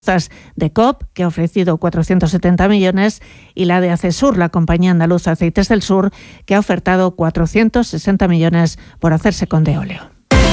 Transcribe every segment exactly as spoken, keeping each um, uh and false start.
de C O P, que ha ofrecido cuatrocientos setenta millones, y la de Acesur, la compañía andaluza Aceites del Sur, que ha ofertado cuatrocientos sesenta millones por hacerse con Deoleo.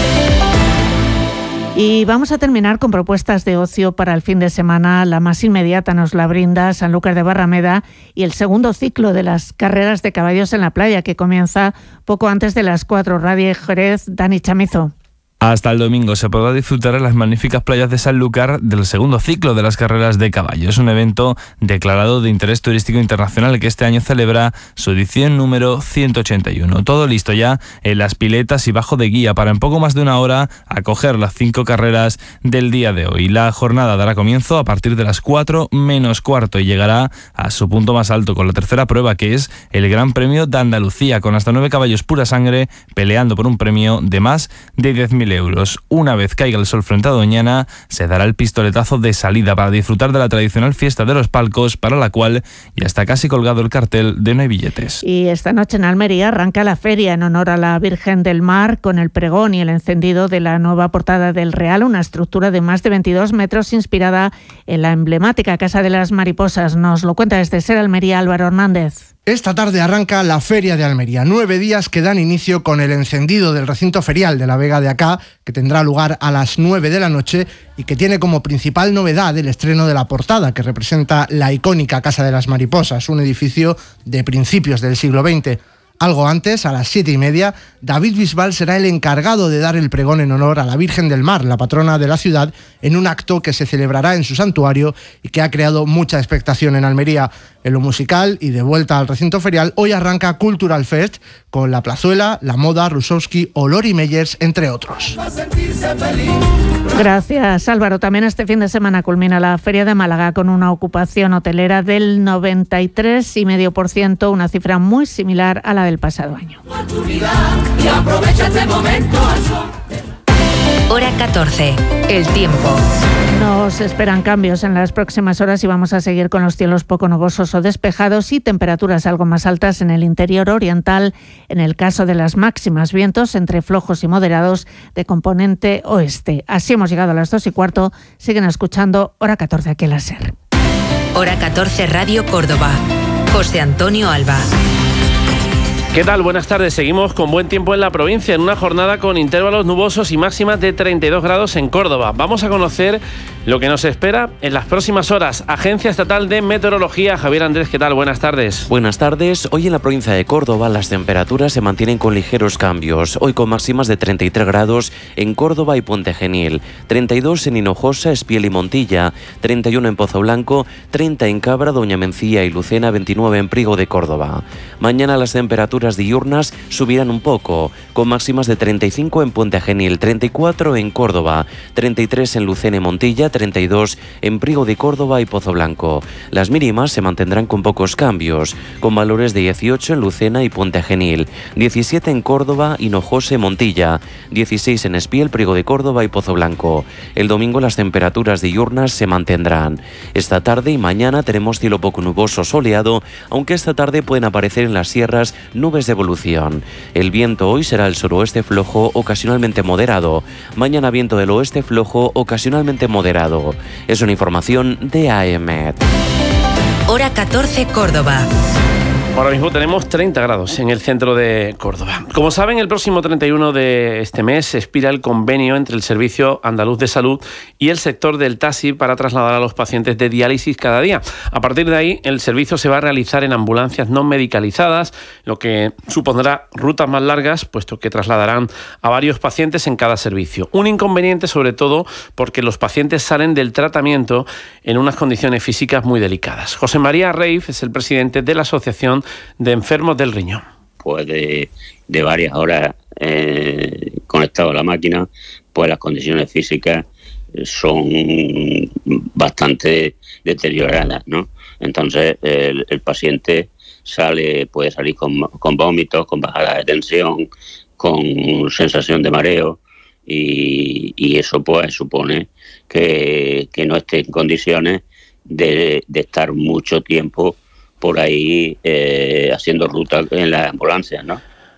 Y vamos a terminar con propuestas de ocio para el fin de semana. La más inmediata nos la brinda Sanlúcar de Barrameda y el segundo ciclo de las carreras de caballos en la playa, que comienza poco antes de las cuatro. Radio Jerez, Dani Chamizo. Hasta el domingo se podrá disfrutar en las magníficas playas de Sanlúcar del segundo ciclo de las carreras de caballo. Es un evento declarado de interés turístico internacional que este año celebra su edición número ciento ochenta y uno. Todo listo ya en las piletas y bajo de guía para en poco más de una hora acoger las cinco carreras del día de hoy. La jornada dará comienzo a partir de las cuatro menos cuarto y llegará a su punto más alto con la tercera prueba, que es el Gran Premio de Andalucía, con hasta nueve caballos pura sangre peleando por un premio de más de diez mil euros. Una vez caiga el sol frente a Doñana, se dará el pistoletazo de salida para disfrutar de la tradicional fiesta de los palcos, para la cual ya está casi colgado el cartel de No hay billetes. Y esta noche en Almería arranca la feria en honor a la Virgen del Mar, con el pregón y el encendido de la nueva portada del Real, una estructura de más de veintidós metros inspirada en la emblemática Casa de las Mariposas. Nos lo cuenta desde Ser Almería Álvaro Hernández. Esta tarde arranca la Feria de Almería, nueve días que dan inicio con el encendido del recinto ferial de la Vega de Acá, que tendrá lugar a las nueve de la noche y que tiene como principal novedad el estreno de la portada, que representa la icónica Casa de las Mariposas, un edificio de principios del siglo veinte. Algo antes, a las siete y media, David Bisbal será el encargado de dar el pregón en honor a la Virgen del Mar, la patrona de la ciudad, en un acto que se celebrará en su santuario y que ha creado mucha expectación en Almería. En lo musical y de vuelta al recinto ferial, hoy arranca Cultural Fest con La Plazuela, La Moda, Rusowski o Lori Meyers, entre otros. Gracias, Álvaro. También este fin de semana culmina la Feria de Málaga con una ocupación hotelera del noventa y tres coma cinco por ciento, una cifra muy similar a la del pasado año. Hora catorce. El tiempo. Nos esperan cambios en las próximas horas y vamos a seguir con los cielos poco nubosos o despejados y temperaturas algo más altas en el interior oriental. En el caso de las máximas, vientos entre flojos y moderados de componente oeste. Así hemos llegado a las dos y cuarto. Siguen escuchando Hora catorce aquí en la SER. Hora catorce Radio Córdoba. José Antonio Alba. ¿Qué tal? Buenas tardes. Seguimos con buen tiempo en la provincia, en una jornada con intervalos nubosos y máximas de treinta y dos grados en Córdoba. Vamos a conocer lo que nos espera en las próximas horas. Agencia Estatal de Meteorología. Javier Andrés, ¿qué tal? Buenas tardes. Buenas tardes. Hoy en la provincia de Córdoba las temperaturas se mantienen con ligeros cambios. Hoy con máximas de treinta y tres grados en Córdoba y Puente Genil, treinta y dos en Hinojosa, Espiel y Montilla, treinta y uno en Pozo Blanco, treinta en Cabra, Doña Mencía y Lucena, veintinueve en Priego de Córdoba. Mañana las temperaturas diurnas subirán un poco, con máximas de treinta y cinco en Puente Genil, treinta y cuatro en Córdoba, treinta y tres en Lucena y Montilla, treinta y dos en Priego de Córdoba y Pozo Blanco. Las mínimas se mantendrán con pocos cambios, con valores de dieciocho en Lucena y Puente Genil, diecisiete en Córdoba, Hinojosa y Montilla, dieciséis en Espiel, Priego de Córdoba y Pozo Blanco. El domingo las temperaturas diurnas se mantendrán. Esta tarde y mañana tenemos cielo poco nuboso soleado, aunque esta tarde pueden aparecer en las sierras nubes de evolución. El viento hoy será el suroeste flojo, ocasionalmente moderado. Mañana viento del oeste flojo, ocasionalmente moderado. Es una información de AEMET. Hora catorce Córdoba. Ahora mismo tenemos treinta grados en el centro de Córdoba. Como saben, el próximo treinta y uno de este mes expira el convenio entre el Servicio Andaluz de Salud y el sector del taxi para trasladar a los pacientes de diálisis cada día. A partir de ahí, el servicio se va a realizar en ambulancias no medicalizadas, lo que supondrá rutas más largas, puesto que trasladarán a varios pacientes en cada servicio. Un inconveniente, sobre todo, porque los pacientes salen del tratamiento en unas condiciones físicas muy delicadas. José María Reif es el presidente de la Asociación de Enfermos del Riñón. Pues de, de varias horas eh, conectado a la máquina, pues las condiciones físicas son bastante deterioradas, ¿no? Entonces el, el paciente sale, puede salir con, con vómitos, con bajada de tensión, con sensación de mareo y, y eso pues supone que, que no esté en condiciones de, de estar mucho tiempo por ahí eh, haciendo ruta en las ambulancias, ¿no?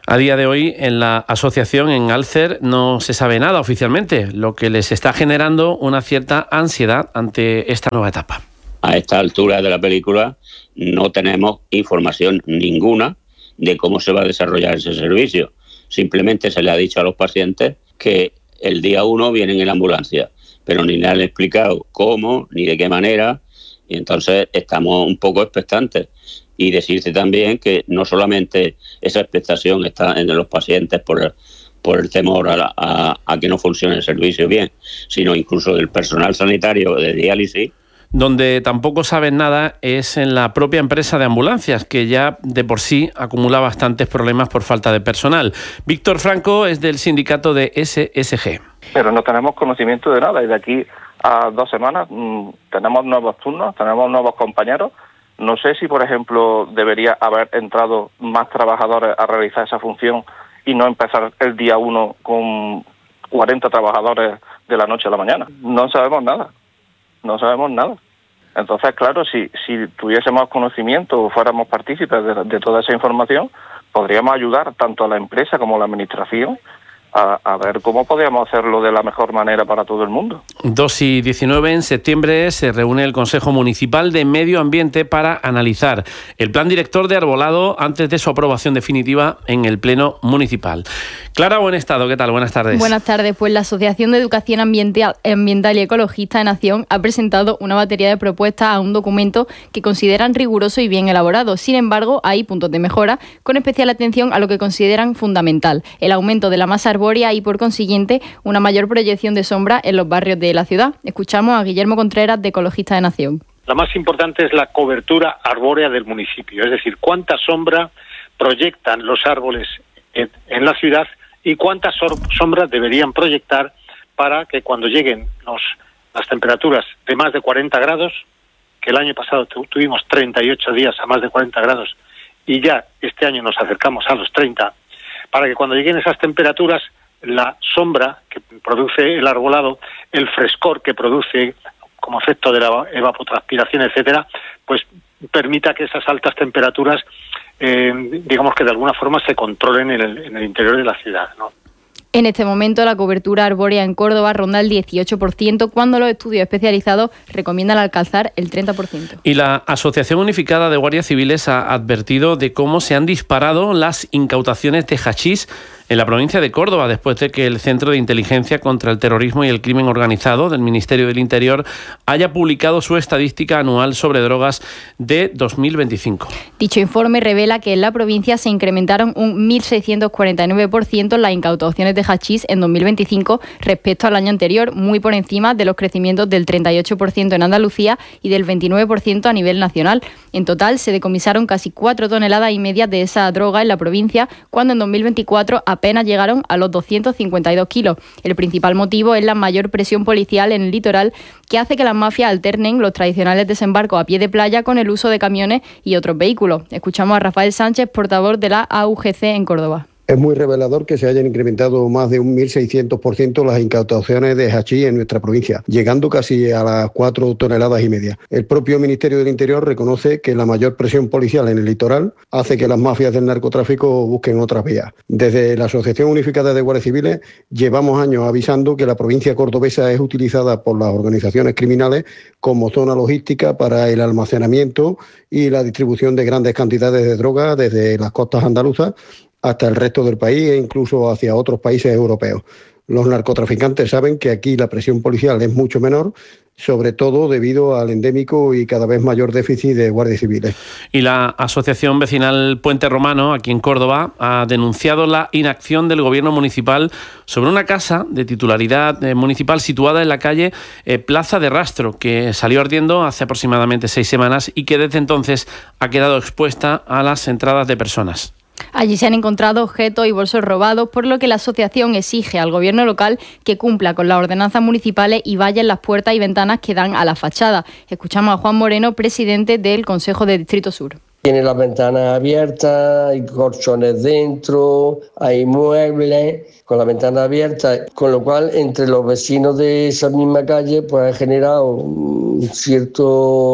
A día de hoy en la asociación, en Alcer, no se sabe nada oficialmente, lo que les está generando una cierta ansiedad ante esta nueva etapa. A esta altura de la película no tenemos información ninguna de cómo se va a desarrollar ese servicio. Simplemente se le ha dicho a los pacientes que el día uno vienen en la ambulancia, pero ni le han explicado cómo ni de qué manera, y entonces estamos un poco expectantes. Y decirte también que no solamente esa expectación está en los pacientes por el, por el temor a, a, a que no funcione el servicio bien, sino incluso del personal sanitario de diálisis. Donde tampoco saben nada es en la propia empresa de ambulancias, que ya de por sí acumula bastantes problemas por falta de personal. Víctor Franco es del sindicato de S S G. Pero no tenemos conocimiento de nada y de aquí a dos semanas mmm, tenemos nuevos turnos, tenemos nuevos compañeros. No sé si, por ejemplo, debería haber entrado más trabajadores a realizar esa función y no empezar el día uno con cuarenta trabajadores de la noche a la mañana. No sabemos nada. No sabemos nada. Entonces, claro, si, si tuviésemos conocimiento o fuéramos partícipes de, de toda esa información, podríamos ayudar tanto a la empresa como a la administración a, a ver cómo podríamos hacerlo de la mejor manera para todo el mundo. dos y diecinueve en septiembre se reúne el Consejo Municipal de Medio Ambiente para analizar el plan director de arbolado antes de su aprobación definitiva en el Pleno Municipal. Clara Buenestado, ¿qué tal? Buenas tardes. Buenas tardes. Pues la Asociación de Educación Ambiental, Ambiental y Ecologista de Nación ha presentado una batería de propuestas a un documento que consideran riguroso y bien elaborado. Sin embargo, hay puntos de mejora, con especial atención a lo que consideran fundamental: el aumento de la masa arbórea y, por consiguiente, una mayor proyección de sombra en los barrios de la ciudad. Escuchamos a Guillermo Contreras, de Ecologista de Nación. La más importante es la cobertura arbórea del municipio, es decir, cuánta sombra proyectan los árboles en, en la ciudad y cuántas sombras deberían proyectar para que cuando lleguen los, las temperaturas de más de cuarenta grados, que el año pasado tu, tuvimos treinta y ocho días a más de cuarenta grados y ya este año nos acercamos a los treinta, para que cuando lleguen esas temperaturas la sombra que produce el arbolado, el frescor que produce como efecto de la evapotranspiración, etcétera, pues permita que esas altas temperaturas Eh, digamos que de alguna forma se controlen en el, en el interior de la ciudad, ¿no? En este momento la cobertura arbórea en Córdoba ronda el dieciocho por ciento, cuando los estudios especializados recomiendan alcanzar el treinta por ciento. Y la Asociación Unificada de Guardias Civiles ha advertido de cómo se han disparado las incautaciones de hachís en la provincia de Córdoba, después de que el Centro de Inteligencia contra el Terrorismo y el Crimen Organizado del Ministerio del Interior haya publicado su estadística anual sobre drogas de dos mil veinticinco. Dicho informe revela que en la provincia se incrementaron un mil seiscientos cuarenta y nueve por ciento las incautaciones de hachís en dos mil veinticinco respecto al año anterior, muy por encima de los crecimientos del treinta y ocho por ciento en Andalucía y del veintinueve por ciento a nivel nacional. En total se decomisaron casi cuatro toneladas y media de esa droga en la provincia, cuando en dos mil veinticuatro apenas llegaron a los doscientos cincuenta y dos kilos. El principal motivo es la mayor presión policial en el litoral, que hace que las mafias alternen los tradicionales desembarcos a pie de playa con el uso de camiones y otros vehículos. Escuchamos a Rafael Sánchez, portavoz de la A U G C en Córdoba. Es muy revelador que se hayan incrementado más de un mil seiscientos por ciento las incautaciones de hachís en nuestra provincia, llegando casi a las cuatro toneladas y media. El propio Ministerio del Interior reconoce que la mayor presión policial en el litoral hace que las mafias del narcotráfico busquen otras vías. Desde la Asociación Unificada de Guardias Civiles llevamos años avisando que la provincia cordobesa es utilizada por las organizaciones criminales como zona logística para el almacenamiento y la distribución de grandes cantidades de droga desde las costas andaluzas hasta el resto del país e incluso hacia otros países europeos. Los narcotraficantes saben que aquí la presión policial es mucho menor, sobre todo debido al endémico y cada vez mayor déficit de guardias civiles. Y la Asociación Vecinal Puente Romano, aquí en Córdoba, ha denunciado la inacción del gobierno municipal sobre una casa de titularidad municipal situada en la calle eh, Plaza de Rastro, que salió ardiendo hace aproximadamente seis semanas y que desde entonces ha quedado expuesta a las entradas de personas. Allí se han encontrado objetos y bolsos robados, por lo que la asociación exige al gobierno local que cumpla con las ordenanzas municipales y valla en las puertas y ventanas que dan a la fachada. Escuchamos a Juan Moreno, presidente del Consejo de Distrito Sur. Tiene las ventanas abiertas, hay colchones dentro, hay muebles con la ventana abierta, con lo cual entre los vecinos de esa misma calle pues ha generado un cierto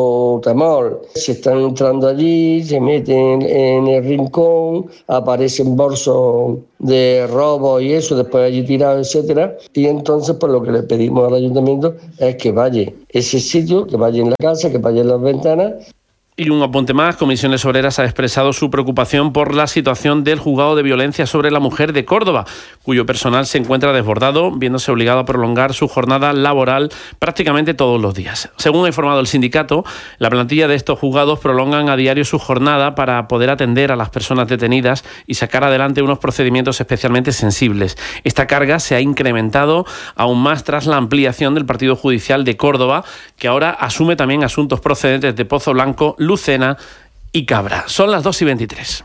salbutamol. Si están entrando allí, se meten en el rincón, aparecen bolsos de robo y eso, después allí tirados, etcétera. Y entonces, pues lo que le pedimos al ayuntamiento es que vaya ese sitio, que vaya en la casa, que vaya en las ventanas. Y un apunte más, Comisiones Obreras ha expresado su preocupación por la situación del Juzgado de Violencia sobre la Mujer de Córdoba, cuyo personal se encuentra desbordado, viéndose obligado a prolongar su jornada laboral prácticamente todos los días. Según ha informado el sindicato, la plantilla de estos juzgados prolongan a diario su jornada para poder atender a las personas detenidas y sacar adelante unos procedimientos especialmente sensibles. Esta carga se ha incrementado aún más tras la ampliación del Partido Judicial de Córdoba, que ahora asume también asuntos procedentes de Pozo Blanco, Lucena y Cabra. Son las dos y veintitrés.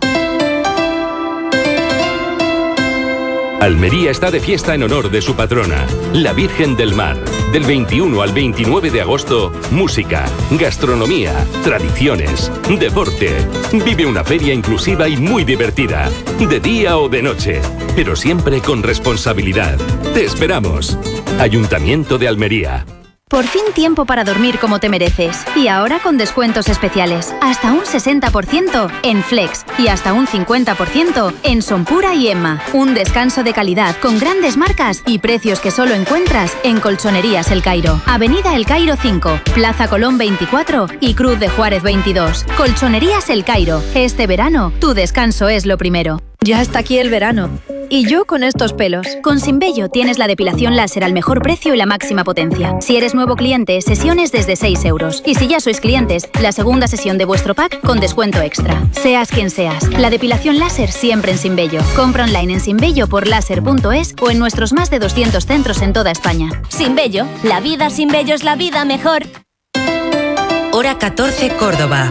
Almería está de fiesta en honor de su patrona, la Virgen del Mar. Del veintiuno al veintinueve de agosto, música, gastronomía, tradiciones, deporte. Vive una feria inclusiva y muy divertida, de día o de noche, pero siempre con responsabilidad. Te esperamos. Ayuntamiento de Almería. Por fin tiempo para dormir como te mereces. Y ahora con descuentos especiales. Hasta un sesenta por ciento en Flex y hasta un cincuenta por ciento en Sonpura y Emma. Un descanso de calidad con grandes marcas y precios que solo encuentras en Colchonerías El Cairo. Avenida El Cairo cinco, Plaza Colón veinticuatro y Cruz de Juárez veintidós. Colchonerías El Cairo. Este verano, tu descanso es lo primero. Ya está aquí el verano. Y yo con estos pelos. Con Sinbello tienes la depilación láser al mejor precio y la máxima potencia. Si eres nuevo cliente, sesiones desde seis euros. Y si ya sois clientes, la segunda sesión de vuestro pack con descuento extra. Seas quien seas, la depilación láser siempre en Sinbello. Compra online en sinbello por láser punto es o en nuestros más de doscientos centros en toda España. Sinbello, la vida sin bello es la vida mejor. Hora catorce, Córdoba.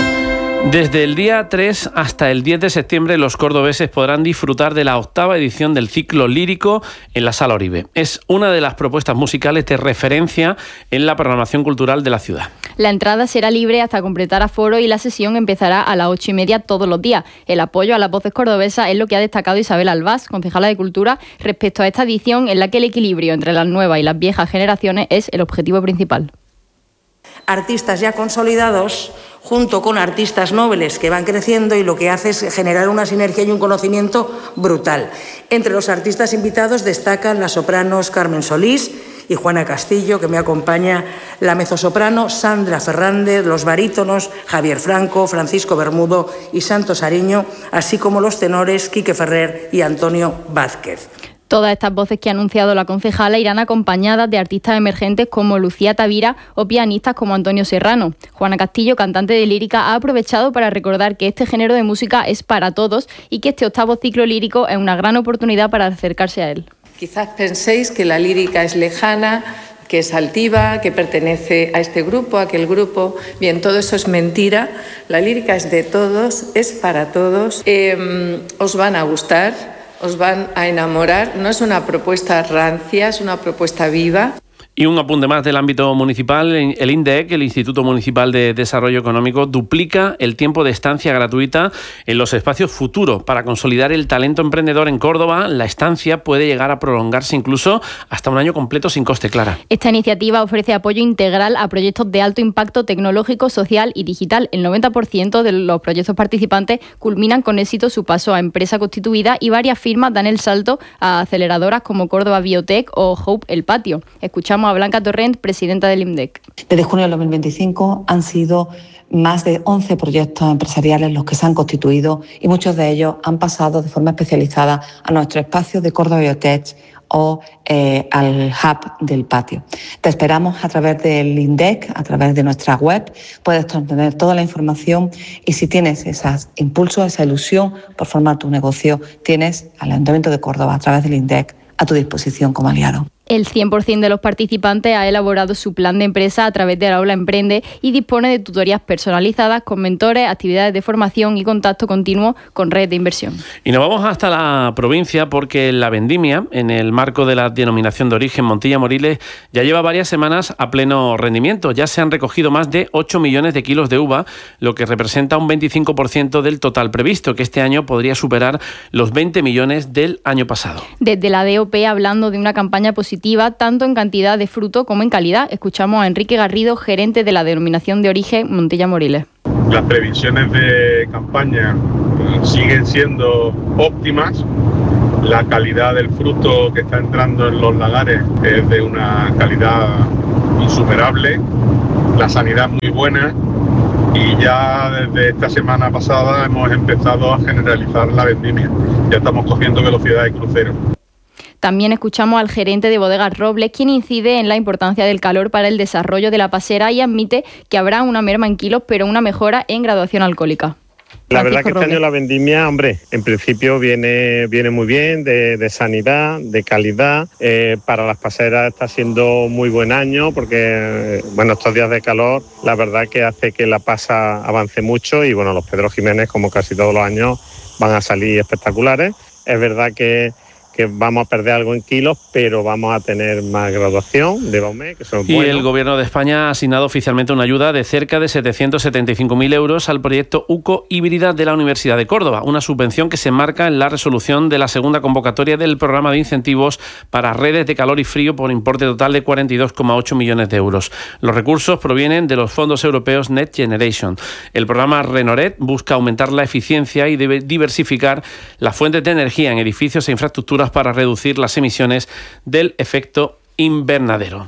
Desde el día tres hasta el diez de septiembre los cordobeses podrán disfrutar de la octava edición del ciclo lírico en la Sala Oribe. Es una de las propuestas musicales de referencia en la programación cultural de la ciudad. La entrada será libre hasta completar aforo y la sesión empezará a las ocho y media todos los días. El apoyo a las voces cordobesas es lo que ha destacado Isabel Albás, concejala de Cultura, respecto a esta edición en la que el equilibrio entre las nuevas y las viejas generaciones es el objetivo principal. Artistas ya consolidados junto con artistas nobles que van creciendo y lo que hace es generar una sinergia y un conocimiento brutal. Entre los artistas invitados destacan las sopranos Carmen Solís y Juana Castillo, que me acompaña, la mezzosoprano Sandra Fernández, los barítonos Javier Franco, Francisco Bermudo y Santos Ariño, así como los tenores Quique Ferrer y Antonio Vázquez. Todas estas voces que ha anunciado la concejala irán acompañadas de artistas emergentes como Lucía Tavira o pianistas como Antonio Serrano. Juana Castillo, cantante de lírica, ha aprovechado para recordar que este género de música es para todos y que este octavo ciclo lírico es una gran oportunidad para acercarse a él. Quizás penséis que la lírica es lejana, que es altiva, que pertenece a este grupo, a aquel grupo. Bien, todo eso es mentira. La lírica es de todos, es para todos. Eh, os van a gustar. Os van a enamorar. No es una propuesta rancia, es una propuesta viva. Y un apunte más del ámbito municipal, el INDEC, el Instituto Municipal de Desarrollo Económico, duplica el tiempo de estancia gratuita en los espacios futuros. Para consolidar el talento emprendedor en Córdoba, la estancia puede llegar a prolongarse incluso hasta un año completo sin coste, Clara. Esta iniciativa ofrece apoyo integral a proyectos de alto impacto tecnológico, social y digital. El noventa por ciento de los proyectos participantes culminan con éxito su paso a empresa constituida y varias firmas dan el salto a aceleradoras como Córdoba Biotech o Hope El Patio. Escuchamos a Blanca Torrent, presidenta del INDEC. Desde junio del dos mil veinticinco han sido más de once proyectos empresariales los que se han constituido y muchos de ellos han pasado de forma especializada a nuestro espacio de Córdoba Biotech o eh, al hub del patio. Te esperamos a través del INDEC, a través de nuestra web. Puedes tener toda la información y si tienes esos impulsos, esa ilusión por formar tu negocio, tienes al Ayuntamiento de Córdoba a través del INDEC a tu disposición como aliado. El cien por ciento de los participantes ha elaborado su plan de empresa a través del Aula Emprende y dispone de tutorías personalizadas con mentores, actividades de formación y contacto continuo con redes de inversión. Y nos vamos hasta la provincia porque la vendimia, en el marco de la denominación de origen Montilla Moriles, ya lleva varias semanas a pleno rendimiento. Ya se han recogido más de ocho millones de kilos de uva, lo que representa un veinticinco por ciento del total previsto, que este año podría superar los veinte millones del año pasado. Desde la D O P, hablando de una campaña positiva positiva tanto en cantidad de fruto como en calidad. Escuchamos a Enrique Garrido, gerente de la denominación de origen Montilla Moriles. Las previsiones de campaña siguen siendo óptimas. La calidad del fruto que está entrando en los lagares es de una calidad insuperable. La sanidad muy buena. Y ya desde esta semana pasada hemos empezado a generalizar la vendimia. Ya estamos cogiendo velocidad de crucero. También escuchamos al gerente de Bodegas Robles, quien incide en la importancia del calor para el desarrollo de la pasera y admite que habrá una merma en kilos, pero una mejora en graduación alcohólica. La verdad que este año la vendimia, hombre, en principio viene, viene muy bien, de, de sanidad, de calidad. Eh, para las paseras está siendo muy buen año porque, bueno, estos días de calor, la verdad que hace que la pasa avance mucho y, bueno, los Pedro Jiménez, como casi todos los años, van a salir espectaculares. Es verdad que que vamos a perder algo en kilos, pero vamos a tener más graduación de Baumé, que son Y buenos. El Gobierno de España ha asignado oficialmente una ayuda de cerca de setecientos setenta y cinco mil euros al proyecto U C O Híbrida de la Universidad de Córdoba, una subvención que se enmarca en la resolución de la segunda convocatoria del programa de incentivos para redes de calor y frío por importe total de cuarenta y dos coma ocho millones de euros. Los recursos provienen de los fondos europeos Next Generation. El programa Renoret busca aumentar la eficiencia y diversificar las fuentes de energía en edificios e infraestructuras para reducir las emisiones del efecto invernadero.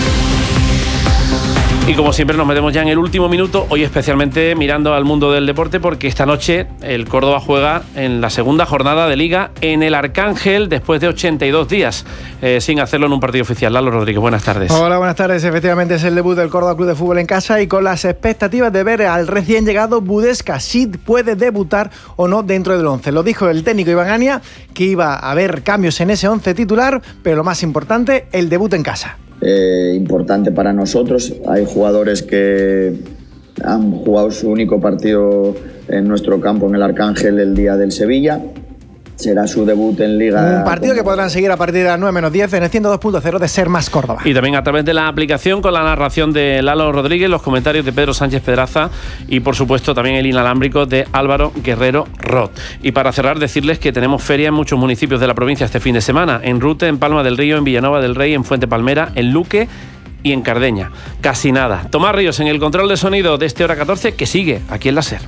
Y como siempre nos metemos ya en el último minuto, hoy especialmente mirando al mundo del deporte, porque esta noche el Córdoba juega en la segunda jornada de Liga en el Arcángel después de ochenta y dos días eh, sin hacerlo en un partido oficial. Lalo Rodríguez, buenas tardes. Hola, buenas tardes. Efectivamente es el debut del Córdoba Club de Fútbol en casa y con las expectativas de ver al recién llegado Budesca si puede debutar o no dentro del once. Lo dijo el técnico Iván Ania, que iba a haber cambios en ese once titular, pero lo más importante, el debut en casa. Eh, importante para nosotros. Hay jugadores que han jugado su único partido en nuestro campo en el Arcángel el día del Sevilla. Será su debut en Liga. Un partido que podrán seguir a partir de las nueve menos diez en el ciento dos punto cero de Ser Más Córdoba. Y también a través de la aplicación con la narración de Lalo Rodríguez, los comentarios de Pedro Sánchez Pedraza y por supuesto también el inalámbrico de Álvaro Guerrero Roth. Y para cerrar, decirles que tenemos feria en muchos municipios de la provincia este fin de semana. En Rute, en Palma del Río, en Villanueva del Rey, en Fuente Palmera, en Luque y en Cardeña. Casi nada. Tomás Ríos en el control de sonido de este Hora catorce, que sigue aquí en la Ser.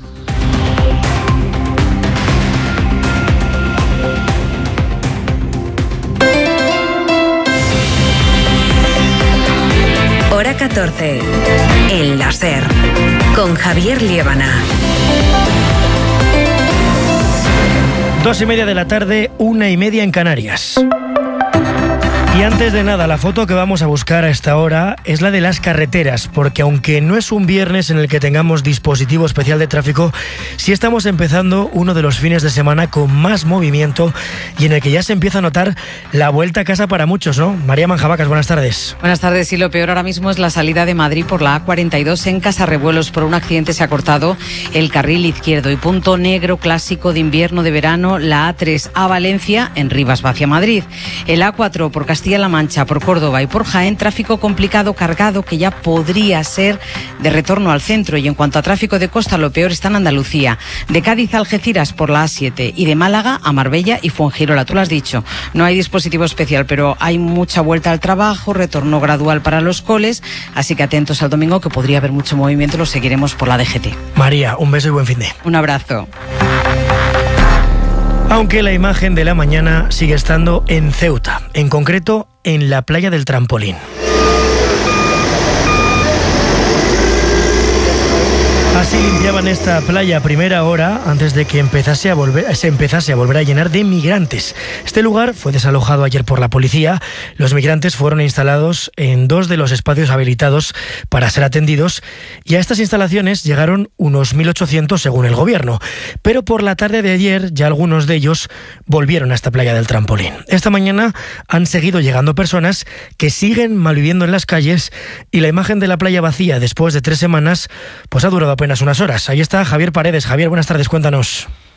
Hora catorce, en la Ser, con Javier Liébana. Dos y media de la tarde, una y media en Canarias. Y antes de nada, la foto que vamos a buscar a esta hora es la de las carreteras, porque aunque no es un viernes en el que tengamos dispositivo especial de tráfico, sí estamos empezando uno de los fines de semana con más movimiento y en el que ya se empieza a notar la vuelta a casa para muchos, ¿no? María Manjabacas, buenas tardes. Buenas tardes, y lo peor ahora mismo es la salida de Madrid por la A cuarenta y dos en Casarrebuelos. Por un accidente se ha cortado el carril izquierdo y punto negro clásico de invierno de verano, la A tres a Valencia en Rivas hacia Madrid. El A cuatro por Castilla-La Mancha, por Córdoba y por Jaén, tráfico complicado cargado que ya podría ser de retorno al centro. Y en cuanto a tráfico de costa, lo peor está en Andalucía, de Cádiz a Algeciras por la A siete y de Málaga a Marbella y Fuengirola. Tú lo has dicho, no hay dispositivo especial, pero hay mucha vuelta al trabajo, retorno gradual para los coles, así que atentos al domingo, que podría haber mucho movimiento. Lo seguiremos por la D G T. María, un beso y buen fin de. Un abrazo. Aunque la imagen de la mañana sigue estando en Ceuta, en concreto en la playa del Trampolín. Así limpiaban esta playa a primera hora antes de que empezase a volver, se empezase a volver a llenar de migrantes. Este lugar fue desalojado ayer por la policía. Los migrantes fueron instalados en dos de los espacios habilitados para ser atendidos y a estas instalaciones llegaron unos mil ochocientos según el gobierno. Pero por la tarde de ayer ya algunos de ellos volvieron a esta playa del Trampolín. Esta mañana han seguido llegando personas que siguen malviviendo en las calles y la imagen de la playa vacía después de tres semanas pues ha durado apenas unas horas. Ahí está Javier Paredes. Javier, buenas tardes, cuéntanos.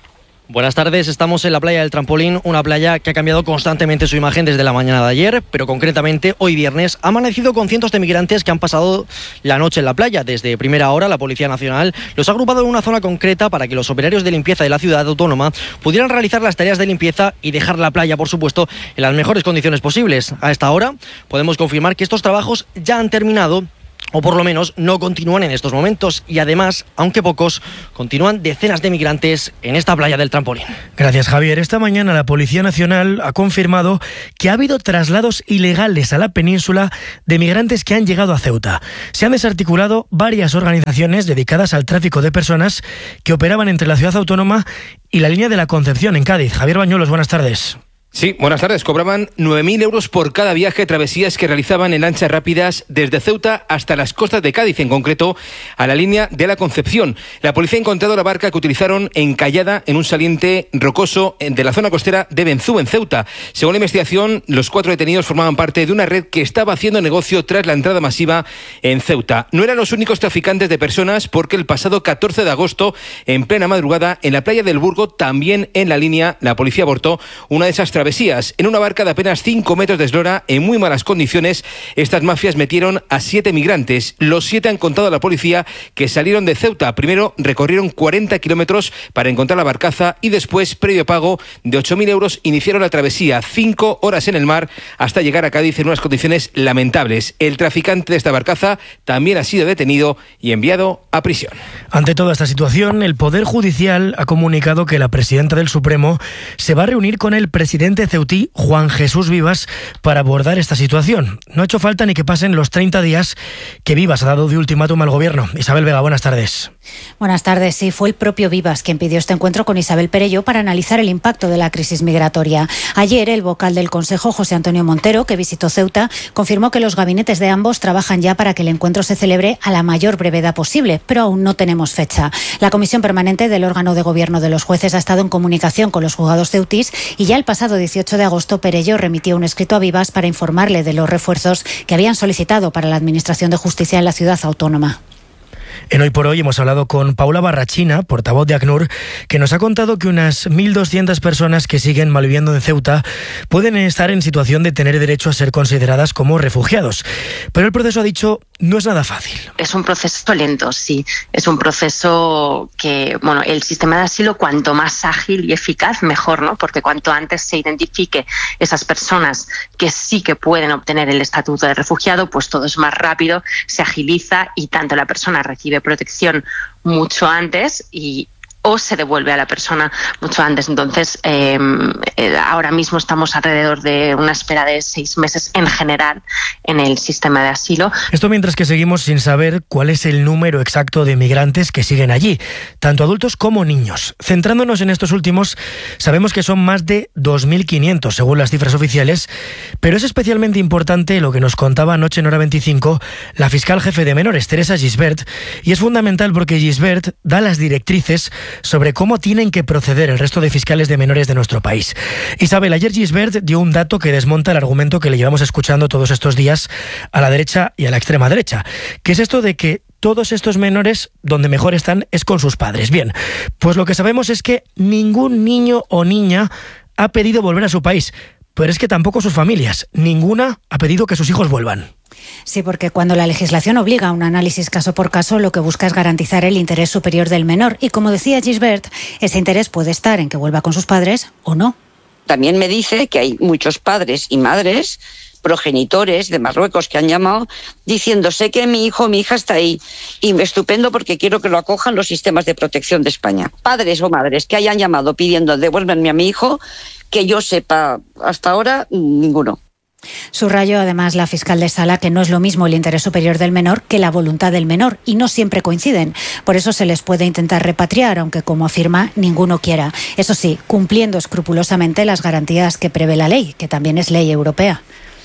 Buenas tardes, estamos en la playa del Trampolín, una playa que ha cambiado constantemente su imagen desde la mañana de ayer, pero concretamente hoy viernes ha amanecido con cientos de migrantes que han pasado la noche en la playa. Desde primera hora la Policía Nacional los ha agrupado en una zona concreta para que los operarios de limpieza de la ciudad autónoma pudieran realizar las tareas de limpieza y dejar la playa, por supuesto, en las mejores condiciones posibles. A esta hora podemos confirmar que estos trabajos ya han terminado, o por lo menos no continúan en estos momentos, y además, aunque pocos, continúan decenas de migrantes en esta playa del Trampolín. Gracias, Javier. Esta mañana la Policía Nacional ha confirmado que ha habido traslados ilegales a la península de migrantes que han llegado a Ceuta. Se han desarticulado varias organizaciones dedicadas al tráfico de personas que operaban entre la ciudad autónoma y la línea de la Concepción en Cádiz. Javier Bañuelos, buenas tardes. Sí, buenas tardes. Cobraban nueve mil euros por cada viaje de travesías que realizaban en lanchas rápidas desde Ceuta hasta las costas de Cádiz, en concreto a la línea de la Concepción. La policía ha encontrado la barca que utilizaron encallada en un saliente rocoso de la zona costera de Benzú, en Ceuta. Según la investigación, los cuatro detenidos formaban parte de una red que estaba haciendo negocio tras la entrada masiva en Ceuta. No eran los únicos traficantes de personas, porque el pasado catorce de agosto, en plena madrugada, en la playa del Burgo, también en la línea, la policía abortó una de esas travesías. En una barca de apenas cinco metros de eslora, en muy malas condiciones, estas mafias metieron a siete migrantes. Los siete han contado a la policía que salieron de Ceuta. Primero recorrieron cuarenta kilómetros para encontrar la barcaza y después, previo pago de ocho mil euros, iniciaron la travesía, cinco horas en el mar, hasta llegar a Cádiz en unas condiciones lamentables. El traficante de esta barcaza también ha sido detenido y enviado a prisión. Ante toda esta situación, el Poder Judicial ha comunicado que la presidenta del Supremo se va a reunir con el presidente ceutí, Juan Jesús Vivas, para abordar esta situación. No ha hecho falta ni que pasen los treinta días que Vivas ha dado de ultimátum al gobierno. Isabel Vega, buenas tardes. Buenas tardes. Sí, fue el propio Vivas quien pidió este encuentro con Isabel Perelló para analizar el impacto de la crisis migratoria. Ayer, el vocal del Consejo, José Antonio Montero, que visitó Ceuta, confirmó que los gabinetes de ambos trabajan ya para que el encuentro se celebre a la mayor brevedad posible, pero aún no tenemos fecha. La comisión permanente del órgano de gobierno de los jueces ha estado en comunicación con los juzgados ceutís y ya el pasado dieciocho de agosto Perelló remitió un escrito a Vivas para informarle de los refuerzos que habían solicitado para la Administración de Justicia en la ciudad autónoma. En Hoy por Hoy hemos hablado con Paula Barrachina, portavoz de ACNUR, que nos ha contado que unas mil doscientas personas que siguen malviviendo en Ceuta pueden estar en situación de tener derecho a ser consideradas como refugiados. Pero el proceso, ha dicho, no es nada fácil. Es un proceso lento, sí. Es un proceso que, bueno, el sistema de asilo, cuanto más ágil y eficaz, mejor, ¿no? Porque cuanto antes se identifique esas personas que sí que pueden obtener el estatuto de refugiado, pues todo es más rápido, se agiliza y tanto la persona recibe protección mucho antes y o se devuelve a la persona mucho antes. Entonces, eh, eh, ahora mismo estamos alrededor de una espera de seis meses en general en el sistema de asilo. Esto mientras que seguimos sin saber cuál es el número exacto de migrantes que siguen allí, tanto adultos como niños. Centrándonos en estos últimos, sabemos que son más de dos mil quinientos, según las cifras oficiales, pero es especialmente importante lo que nos contaba anoche en Hora veinticinco la fiscal jefe de menores, Teresa Gisbert, y es fundamental porque Gisbert da las directrices sobre cómo tienen que proceder el resto de fiscales de menores de nuestro país. Isabel, ayer Gisbert dio un dato que desmonta el argumento que le llevamos escuchando todos estos días a la derecha y a la extrema derecha, que es esto de que todos estos menores donde mejor están es con sus padres. Bien, pues lo que sabemos es que ningún niño o niña ha pedido volver a su país, pero es que tampoco sus familias. Ninguna ha pedido que sus hijos vuelvan. Sí, porque cuando la legislación obliga a un análisis caso por caso, lo que busca es garantizar el interés superior del menor. Y como decía Gisbert, ese interés puede estar en que vuelva con sus padres o no. También me dice que hay muchos padres y madres, progenitores de Marruecos, que han llamado diciendo: sé que mi hijo o mi hija está ahí y estupendo porque quiero que lo acojan los sistemas de protección de España. Padres o madres que hayan llamado pidiendo devuélvanme a mi hijo, que yo sepa hasta ahora, ninguno. Subrayó además la fiscal de Sala que no es lo mismo el interés superior del menor que la voluntad del menor y no siempre coinciden. Por eso se les puede intentar repatriar, aunque, como afirma, ninguno quiera. Eso sí, cumpliendo escrupulosamente las garantías que prevé la ley, que también es ley europea.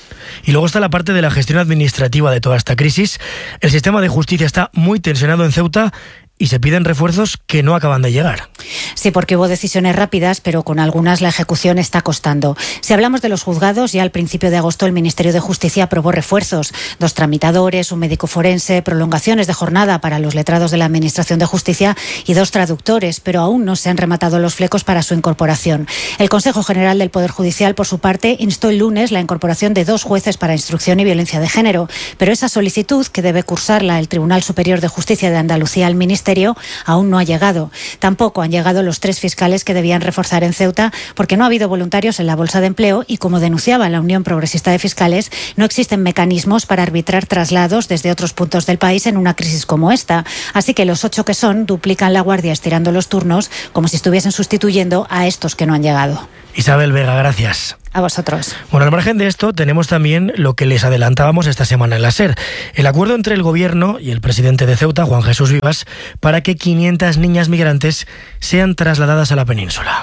Y luego está la parte de la gestión administrativa de toda esta crisis. El sistema de justicia está muy tensionado en Ceuta y se piden refuerzos que no acaban de llegar. Sí, porque hubo decisiones rápidas, pero con algunas la ejecución está costando. Si hablamos de los juzgados, ya al principio de agosto el Ministerio de Justicia aprobó refuerzos, dos tramitadores, un médico forense, prolongaciones de jornada para los letrados de la Administración de Justicia y dos traductores, pero aún no se han rematado los flecos para su incorporación. El Consejo General del Poder Judicial, por su parte, instó el lunes la incorporación de dos jueces para instrucción y violencia de género, pero esa solicitud, que debe cursarla el Tribunal Superior de Justicia de Andalucía al Ministerio, aún no ha llegado. Tampoco han llegado los tres fiscales que debían reforzar en Ceuta, porque no ha habido voluntarios en la bolsa de empleo y, como denunciaba la Unión Progresista de Fiscales, no existen mecanismos para arbitrar traslados desde otros puntos del país en una crisis como esta. Así que los ocho que son duplican la guardia estirando los turnos, como si estuviesen sustituyendo a estos que no han llegado. Isabel Vega, gracias. A vosotros. Bueno, al margen de esto, tenemos también lo que les adelantábamos esta semana en la SER, el acuerdo entre el Gobierno y el presidente de Ceuta, Juan Jesús Vivas, para que quinientas niñas migrantes sean trasladadas a la península.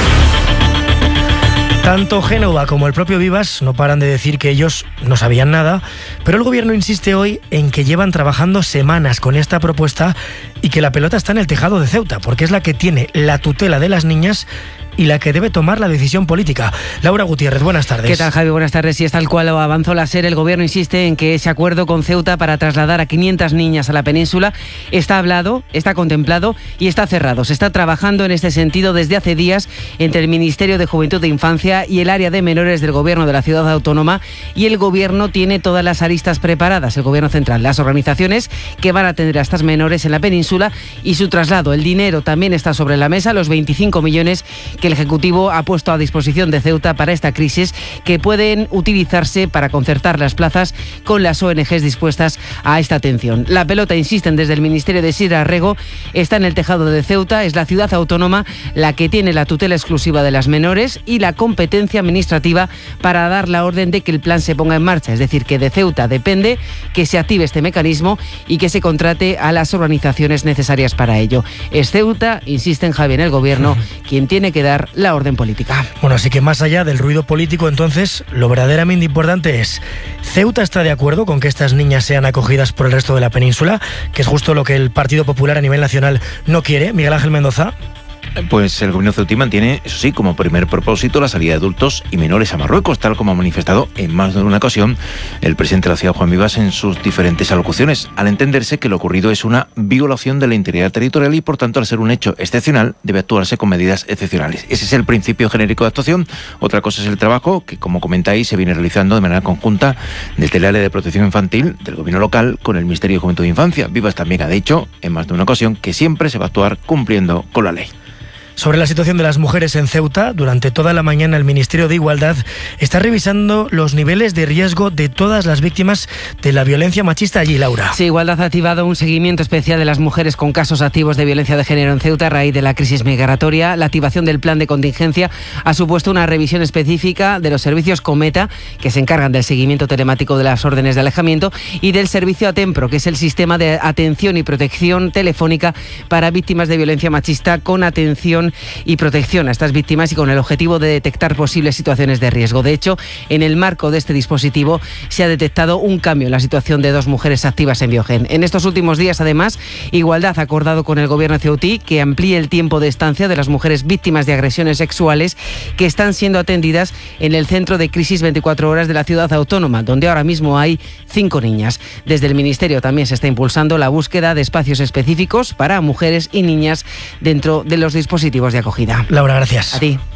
Tanto Génova como el propio Vivas no paran de decir que ellos no sabían nada, pero el Gobierno insiste hoy en que llevan trabajando semanas con esta propuesta y que la pelota está en el tejado de Ceuta, porque es la que tiene la tutela de las niñas y la que debe tomar la decisión política. Laura Gutiérrez, buenas tardes. ¿Qué tal, Javi? Buenas tardes. Y es tal cual lo avanzó la SER. El Gobierno insiste en que ese acuerdo con Ceuta para trasladar a quinientas niñas a la península está hablado, está contemplado y está cerrado. Se está trabajando en este sentido desde hace días entre el Ministerio de Juventud e Infancia y el área de menores del Gobierno de la Ciudad Autónoma, y el Gobierno tiene todas las aristas preparadas, el Gobierno central, las organizaciones que van a atender a estas menores en la península y su traslado. El dinero también está sobre la mesa, los veinticinco millones que el Ejecutivo ha puesto a disposición de Ceuta para esta crisis, que pueden utilizarse para concertar las plazas con las O N Ges dispuestas a esta atención. La pelota, insisten desde el Ministerio de Sira Rego, está en el tejado de Ceuta. Es la ciudad autónoma la que tiene la tutela exclusiva de las menores y la competencia administrativa para dar la orden de que el plan se ponga en marcha. Es decir, que de Ceuta depende que se active este mecanismo y que se contrate a las organizaciones necesarias para ello. Es Ceuta, insisten Javi, en el Gobierno, quien tiene que dar la orden política. Bueno, así que más allá del ruido político, entonces, lo verdaderamente importante es: ¿Ceuta está de acuerdo con que estas niñas sean acogidas por el resto de la península? Que es justo lo que el Partido Popular a nivel nacional no quiere. Miguel Ángel Mendoza. Pues el gobierno ceutí mantiene, eso sí, como primer propósito la salida de adultos y menores a Marruecos, tal como ha manifestado en más de una ocasión el presidente de la ciudad, Juan Vivas, en sus diferentes alocuciones, al entenderse que lo ocurrido es una violación de la integridad territorial y, por tanto, al ser un hecho excepcional, debe actuarse con medidas excepcionales. Ese es el principio genérico de actuación. Otra cosa es el trabajo que, como comentáis, se viene realizando de manera conjunta desde el área de protección infantil del gobierno local con el Ministerio de Juventud e Infancia. Vivas también ha dicho, en más de una ocasión, que siempre se va a actuar cumpliendo con la ley. Sobre la situación de las mujeres en Ceuta, durante toda la mañana el Ministerio de Igualdad está revisando los niveles de riesgo de todas las víctimas de la violencia machista allí, Laura. Sí, Igualdad ha activado un seguimiento especial de las mujeres con casos activos de violencia de género en Ceuta a raíz de la crisis migratoria. La activación del plan de contingencia ha supuesto una revisión específica de los servicios Cometa, que se encargan del seguimiento telemático de las órdenes de alejamiento, y del servicio Atempro, que es el sistema de atención y protección telefónica para víctimas de violencia machista, con atención y protección a estas víctimas y con el objetivo de detectar posibles situaciones de riesgo. De hecho, en el marco de este dispositivo se ha detectado un cambio en la situación de dos mujeres activas en Biogen. En estos últimos días, además, Igualdad ha acordado con el gobierno ceutí que amplíe el tiempo de estancia de las mujeres víctimas de agresiones sexuales que están siendo atendidas en el Centro de Crisis veinticuatro horas de la ciudad autónoma, donde ahora mismo hay cinco niñas. Desde el Ministerio también se está impulsando la búsqueda de espacios específicos para mujeres y niñas dentro de los dispositivos de acogida. Laura, gracias. A ti.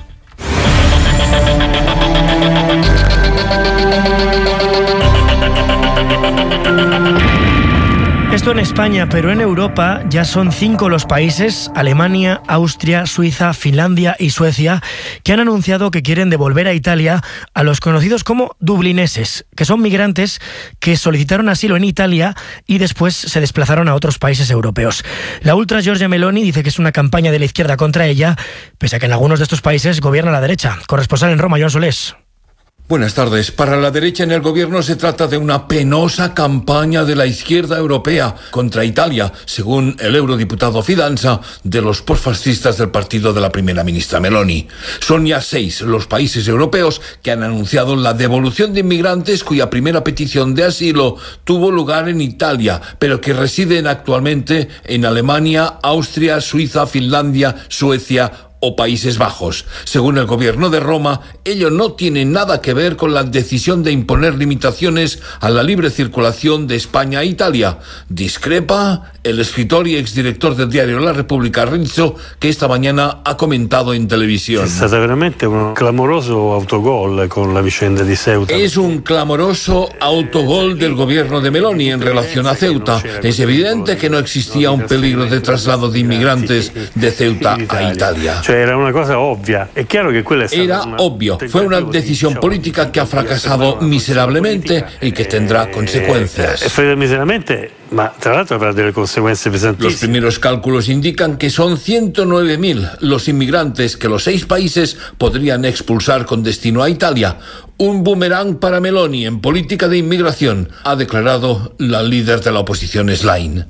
Esto en España, pero en Europa ya son cinco los países, Alemania, Austria, Suiza, Finlandia y Suecia, que han anunciado que quieren devolver a Italia a los conocidos como dublineses, que son migrantes que solicitaron asilo en Italia y después se desplazaron a otros países europeos. La ultra Giorgia Meloni dice que es una campaña de la izquierda contra ella, pese a que en algunos de estos países gobierna la derecha. Corresponsal en Roma, Joan Solés. Buenas tardes. Para la derecha en el gobierno se trata de una penosa campaña de la izquierda europea contra Italia, según el eurodiputado Fidanza, de los postfascistas del partido de la primera ministra Meloni. Son ya seis los países europeos que han anunciado la devolución de inmigrantes cuya primera petición de asilo tuvo lugar en Italia, pero que residen actualmente en Alemania, Austria, Suiza, Finlandia, Suecia o Países Bajos. Según el gobierno de Roma, ello no tiene nada que ver con la decisión de imponer limitaciones a la libre circulación de España a Italia. Discrepa el escritor y exdirector del diario La Repubblica, Rizzo, que esta mañana ha comentado en televisión. Es veramente un clamoroso autogol con la vicenda de Ceuta. Es un clamoroso autogol del gobierno de Meloni en relación a Ceuta. Es evidente que no existía un peligro de traslado de inmigrantes de Ceuta a Italia. Era una cosa obvia. Es claro que quella è Era obvio. Fue una decisión política que ha fracasado miserablemente y que tendrá consecuencias. E fue miseramente, ma tra l'altro avrà delle conseguenze pesantissime. Los primeros cálculos indican que son ciento nueve mil los inmigrantes que los seis países podrían expulsar con destino a Italia. Un boomerang para Meloni en política de inmigración, ha declarado la líder de la oposición Schlein.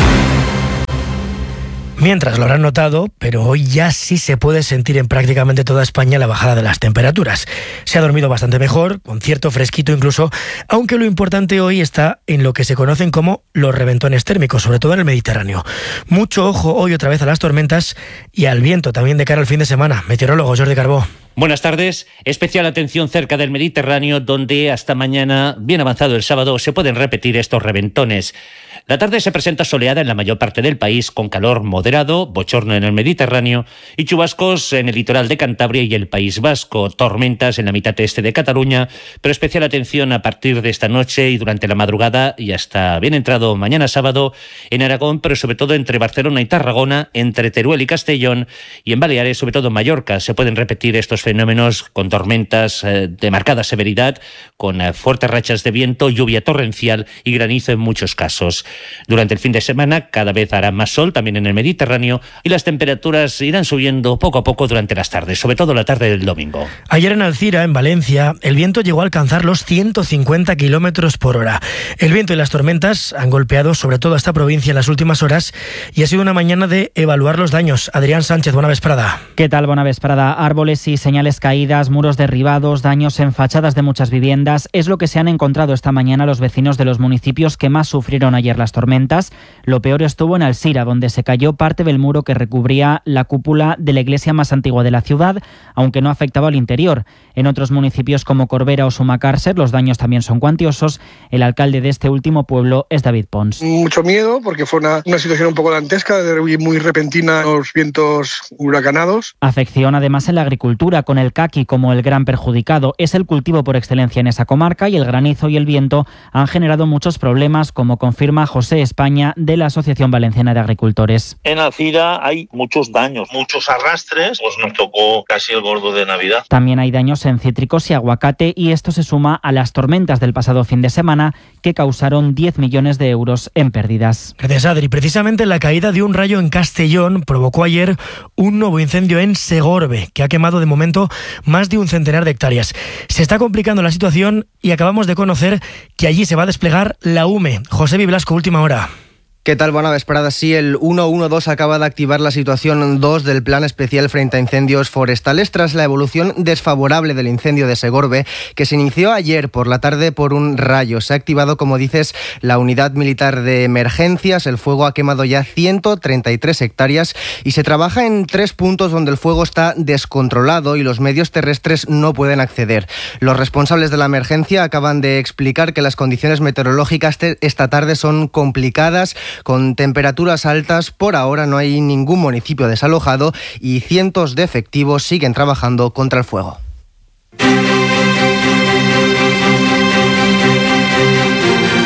Mientras lo habrán notado, pero hoy ya sí se puede sentir en prácticamente toda España la bajada de las temperaturas. Se ha dormido bastante mejor, con cierto fresquito incluso, aunque lo importante hoy está en lo que se conocen como los reventones térmicos, sobre todo en el Mediterráneo. Mucho ojo hoy otra vez a las tormentas y al viento también de cara al fin de semana. Meteorólogo Jordi Carbó. Buenas tardes. Especial atención cerca del Mediterráneo, donde hasta mañana, bien avanzado el sábado, se pueden repetir estos reventones. La tarde se presenta soleada en la mayor parte del país, con calor moderado, bochorno en el Mediterráneo y chubascos en el litoral de Cantabria y el País Vasco, tormentas en la mitad este de Cataluña, pero especial atención a partir de esta noche y durante la madrugada y hasta bien entrado mañana sábado en Aragón, pero sobre todo entre Barcelona y Tarragona, entre Teruel y Castellón y en Baleares, sobre todo en Mallorca. Se pueden repetir estos fenómenos con tormentas eh, de marcada severidad, con eh, fuertes rachas de viento, lluvia torrencial y granizo en muchos casos. Durante el fin de semana cada vez hará más sol también en el Mediterráneo y las temperaturas irán subiendo poco a poco durante las tardes, sobre todo la tarde del domingo. Ayer en Alcira, en Valencia, el viento llegó a alcanzar los ciento cincuenta kilómetros por hora. El viento y las tormentas han golpeado sobre todo a esta provincia en las últimas horas y ha sido una mañana de evaluar los daños. Adrián Sánchez, buena vesprada. ¿Qué tal? Buena vesprada. Árboles y señales caídas, muros derribados, daños en fachadas de muchas viviendas. Es lo que se han encontrado esta mañana los vecinos de los municipios que más sufrieron ayer las tormentas. Lo peor estuvo en Alcira, donde se cayó parte del muro que recubría la cúpula de la iglesia más antigua de la ciudad, aunque no afectaba al interior. En otros municipios como Corbera o Sumacàrcer los daños también son cuantiosos. El alcalde de este último pueblo es David Pons. Mucho miedo porque fue una, una situación un poco dantesca, muy repentina, los vientos huracanados. Afección además en la agricultura, con el caqui como el gran perjudicado. Es el cultivo por excelencia en esa comarca y el granizo y el viento han generado muchos problemas, como confirma José España de la Asociación Valenciana de Agricultores. En Alcira hay muchos daños, muchos arrastres, pues nos tocó casi el gordo de Navidad. También hay daños en cítricos y aguacate y esto se suma a las tormentas del pasado fin de semana que causaron diez millones de euros en pérdidas. Gracias, Adri. Precisamente la caída de un rayo en Castellón provocó ayer un nuevo incendio en Segorbe, que ha quemado de momento más de un centenar de hectáreas. Se está complicando la situación y acabamos de conocer que allí se va a desplegar la U M E. José Biblasco, última hora. ¿Qué tal? Buena vesprada. Sí, el ciento doce acaba de activar la situación dos del Plan Especial frente a Incendios Forestales tras la evolución desfavorable del incendio de Segorbe, que se inició ayer por la tarde por un rayo. Se ha activado, como dices, la unidad militar de emergencias. El fuego ha quemado ya ciento treinta y tres hectáreas y se trabaja en tres puntos donde el fuego está descontrolado y los medios terrestres no pueden acceder. Los responsables de la emergencia acaban de explicar que las condiciones meteorológicas esta tarde son complicadas, con temperaturas altas. Por ahora no hay ningún municipio desalojado y cientos de efectivos siguen trabajando contra el fuego. El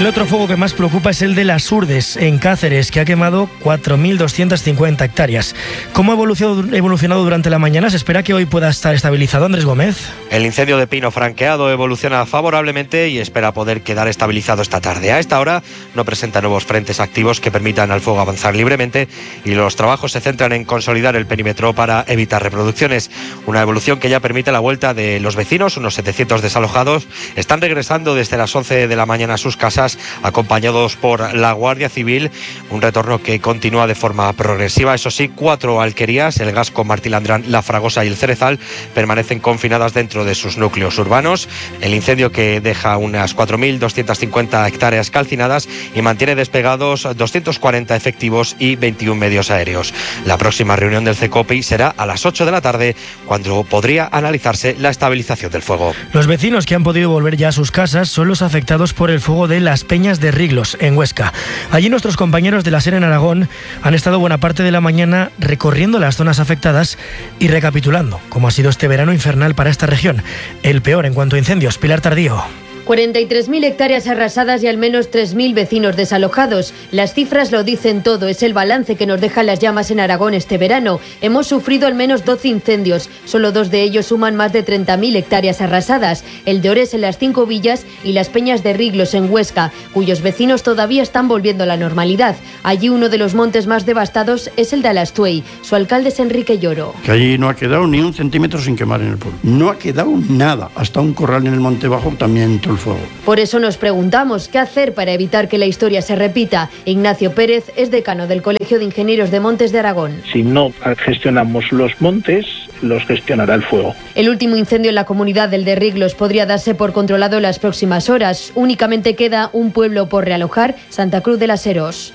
El otro fuego que más preocupa es el de las Urdes, en Cáceres, que ha quemado cuatro mil doscientas cincuenta hectáreas. ¿Cómo ha evolucionado, evolucionado durante la mañana? ¿Se espera que hoy pueda estar estabilizado, Andrés Gómez? El incendio de pino franqueado evoluciona favorablemente y espera poder quedar estabilizado esta tarde. A esta hora no presenta nuevos frentes activos que permitan al fuego avanzar libremente y los trabajos se centran en consolidar el perímetro para evitar reproducciones. Una evolución que ya permite la vuelta de los vecinos, unos setecientos desalojados, están regresando desde las once de la mañana a sus casas, acompañados por la Guardia Civil, un retorno que continúa de forma progresiva. Eso sí, cuatro alquerías, el Gasco, Martilandrán, La Fragosa y el Cerezal, permanecen confinadas dentro de sus núcleos urbanos. El incendio, que deja unas cuatro mil doscientas cincuenta hectáreas calcinadas y mantiene despegados doscientos cuarenta efectivos y veintiún medios aéreos. La próxima reunión del CECOPI será a las ocho de la tarde, cuando podría analizarse la estabilización del fuego. Los vecinos que han podido volver ya a sus casas son los afectados por el fuego de Las Peñas de Riglos, en Huesca. Allí nuestros compañeros de la SER en Aragón han estado buena parte de la mañana recorriendo las zonas afectadas y recapitulando cómo ha sido este verano infernal para esta región, el peor en cuanto a incendios. Pilar Tardío. cuarenta y tres mil hectáreas arrasadas y al menos tres mil vecinos desalojados. Las cifras lo dicen todo, es el balance que nos dejan las llamas en Aragón este verano. Hemos sufrido al menos doce incendios, solo dos de ellos suman más de treinta mil hectáreas arrasadas, el de Ores en las Cinco Villas y Las Peñas de Riglos en Huesca, cuyos vecinos todavía están volviendo a la normalidad. Allí uno de los montes más devastados es el de Alastuey. Su alcalde es Enrique Lloro. Que allí no ha quedado ni un centímetro sin quemar en el pueblo. No ha quedado nada, hasta un corral en el Monte Bajo también todo el fuego. Por eso nos preguntamos qué hacer para evitar que la historia se repita. Ignacio Pérez es decano del Colegio de Ingenieros de Montes de Aragón. Si no gestionamos los montes, los gestionará el fuego. El último incendio en la comunidad del de Riglos podría darse por controlado en las próximas horas. Únicamente queda un pueblo por realojar, Santa Cruz de las Heros.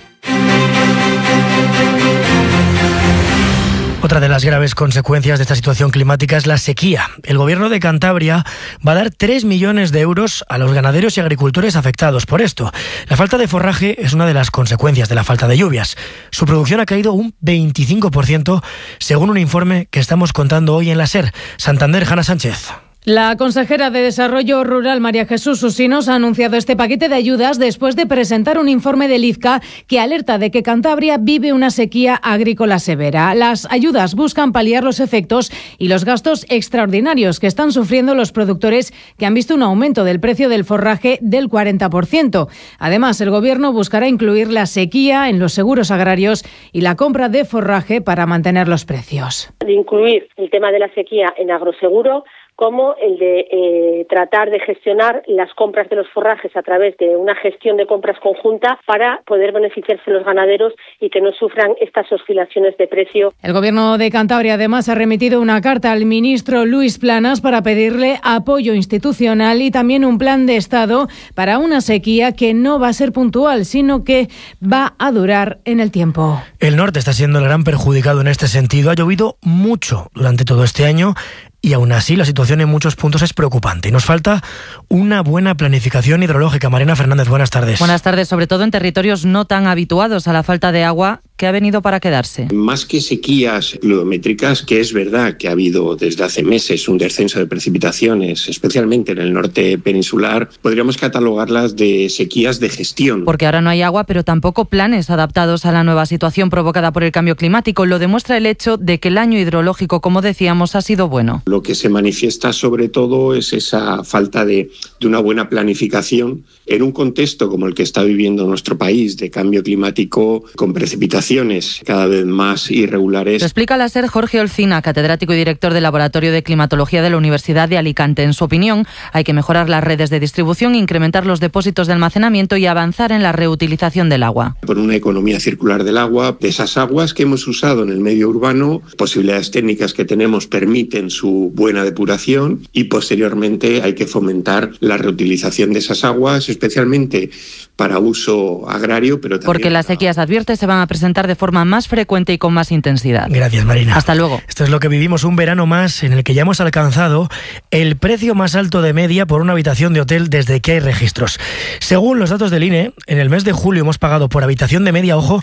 Otra de las graves consecuencias de esta situación climática es la sequía. El gobierno de Cantabria va a dar tres millones de euros a los ganaderos y agricultores afectados por esto. La falta de forraje es una de las consecuencias de la falta de lluvias. Su producción ha caído un veinticinco por ciento, según un informe que estamos contando hoy en la SER. Santander, Jana Sánchez. La consejera de Desarrollo Rural, María Jesús Usinos, ha anunciado este paquete de ayudas después de presentar un informe del I Z C A que alerta de que Cantabria vive una sequía agrícola severa. Las ayudas buscan paliar los efectos y los gastos extraordinarios que están sufriendo los productores, que han visto un aumento del precio del forraje del cuarenta por ciento. Además, el Gobierno buscará incluir la sequía en los seguros agrarios y la compra de forraje para mantener los precios. De incluir el tema de la sequía en agroseguro, como el de eh, tratar de gestionar las compras de los forrajes a través de una gestión de compras conjunta para poder beneficiarse los ganaderos y que no sufran estas oscilaciones de precio. El Gobierno de Cantabria además ha remitido una carta al ministro Luis Planas para pedirle apoyo institucional y también un plan de Estado para una sequía que no va a ser puntual, sino que va a durar en el tiempo. El norte está siendo el gran perjudicado en este sentido. Ha llovido mucho durante todo este año y aún así la situación en muchos puntos es preocupante. Y nos falta una buena planificación hidrológica. Mariana Fernández, buenas tardes. Buenas tardes, sobre todo en territorios no tan habituados a la falta de agua, que ha venido para quedarse. Más que sequías pluviométricas, que es verdad que ha habido desde hace meses un descenso de precipitaciones, especialmente en el norte peninsular, podríamos catalogarlas de sequías de gestión. Porque ahora no hay agua, pero tampoco planes adaptados a la nueva situación provocada por el cambio climático. Lo demuestra el hecho de que el año hidrológico, como decíamos, ha sido bueno. Lo que se manifiesta sobre todo es esa falta de, de una buena planificación en un contexto como el que está viviendo nuestro país, de cambio climático con precipitaciones cada vez más irregulares. Lo explica la SER Jorge Olcina, catedrático y director del Laboratorio de Climatología de la Universidad de Alicante. En su opinión, hay que mejorar las redes de distribución, incrementar los depósitos de almacenamiento y avanzar en la reutilización del agua. Por una economía circular del agua, de esas aguas que hemos usado en el medio urbano, posibilidades técnicas que tenemos permiten su buena depuración y posteriormente hay que fomentar la reutilización de esas aguas, especialmente para uso agrario, pero también... Porque las sequías, advierte, se van a presentar de forma más frecuente y con más intensidad. Gracias, Marina. Hasta luego. Esto es lo que vivimos, un verano más en el que ya hemos alcanzado el precio más alto de media por una habitación de hotel desde que hay registros. Según los datos del I N E, en el mes de julio hemos pagado por habitación de media, ojo,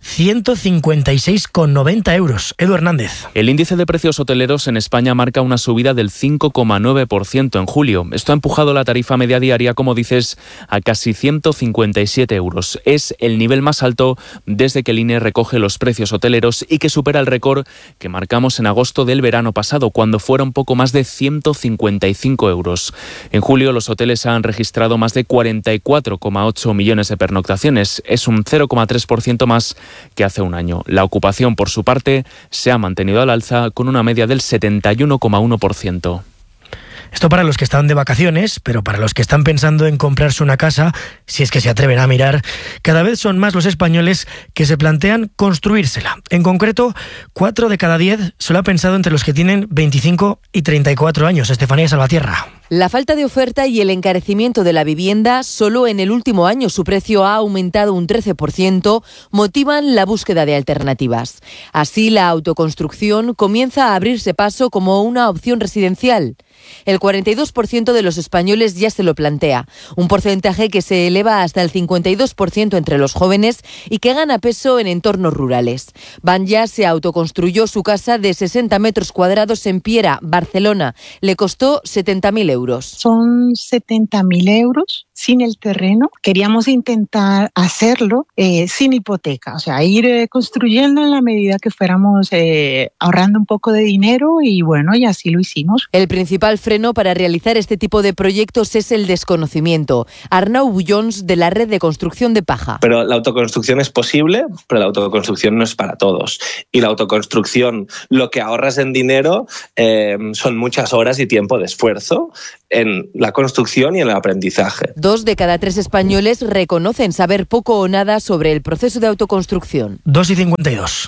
ciento cincuenta y seis con noventa euros. Edu Hernández. El índice de precios hoteleros en España marca una subida del cinco coma nueve por ciento en julio. Esto ha empujado la tarifa media diaria, como dices, a casi ciento cincuenta y siete euros. Es el nivel más alto desde que el I N E recoge los precios hoteleros y que supera el récord que marcamos en agosto del verano pasado, cuando fueron poco más de ciento cincuenta y cinco euros. En julio los hoteles han registrado más de cuarenta y cuatro coma ocho millones de pernoctaciones. Es un cero coma tres por ciento más que hace un año. La ocupación, por su parte, se ha mantenido al alza con una media del setenta y uno coma uno por ciento. Esto para los que están de vacaciones, pero para los que están pensando en comprarse una casa, si es que se atreven a mirar, cada vez son más los españoles que se plantean construírsela. En concreto, cuatro de cada diez solo ha pensado entre los que tienen veinticinco y treinta y cuatro años. Estefanía Salvatierra. La falta de oferta y el encarecimiento de la vivienda, solo en el último año su precio ha aumentado un trece por ciento, motivan la búsqueda de alternativas. Así, la autoconstrucción comienza a abrirse paso como una opción residencial. El cuarenta y dos por ciento de los españoles ya se lo plantea, un porcentaje que se eleva hasta el cincuenta y dos por ciento entre los jóvenes y que gana peso en entornos rurales. Banya se autoconstruyó su casa de sesenta metros cuadrados en Piera, Barcelona. Le costó setenta mil euros. Son setenta mil euros sin el terreno. Queríamos intentar hacerlo eh, sin hipoteca, o sea, ir eh, construyendo en la medida que fuéramos eh, ahorrando un poco de dinero y bueno, y así lo hicimos. El principal freno para realizar este tipo de proyectos es el desconocimiento. Arnau Bullons, de la red de construcción de Paja. Pero la autoconstrucción es posible, pero la autoconstrucción no es para todos. Y la autoconstrucción, lo que ahorras en dinero eh, son muchas horas y tiempo de esfuerzo en la construcción y en el aprendizaje. Dos de cada tres españoles reconocen saber poco o nada sobre el proceso de autoconstrucción. dos y cincuenta y dos.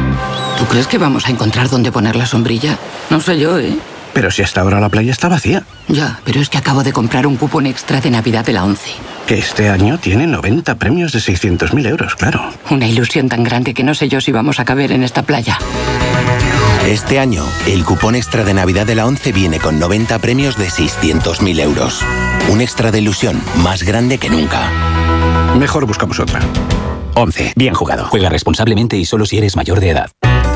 ¿Tú crees que vamos a encontrar dónde poner la sombrilla? No sé yo, ¿eh? Pero si hasta ahora la playa está vacía. Ya, pero es que acabo de comprar un cupón extra de Navidad de la ONCE. Que este año tiene noventa premios de seiscientos mil euros, claro. Una ilusión tan grande que no sé yo si vamos a caber en esta playa. Este año, el cupón extra de Navidad de la ONCE viene con noventa premios de seiscientos mil euros. Un extra de ilusión más grande que nunca. Mejor buscamos otra. ONCE. Bien jugado. Juega responsablemente y solo si eres mayor de edad.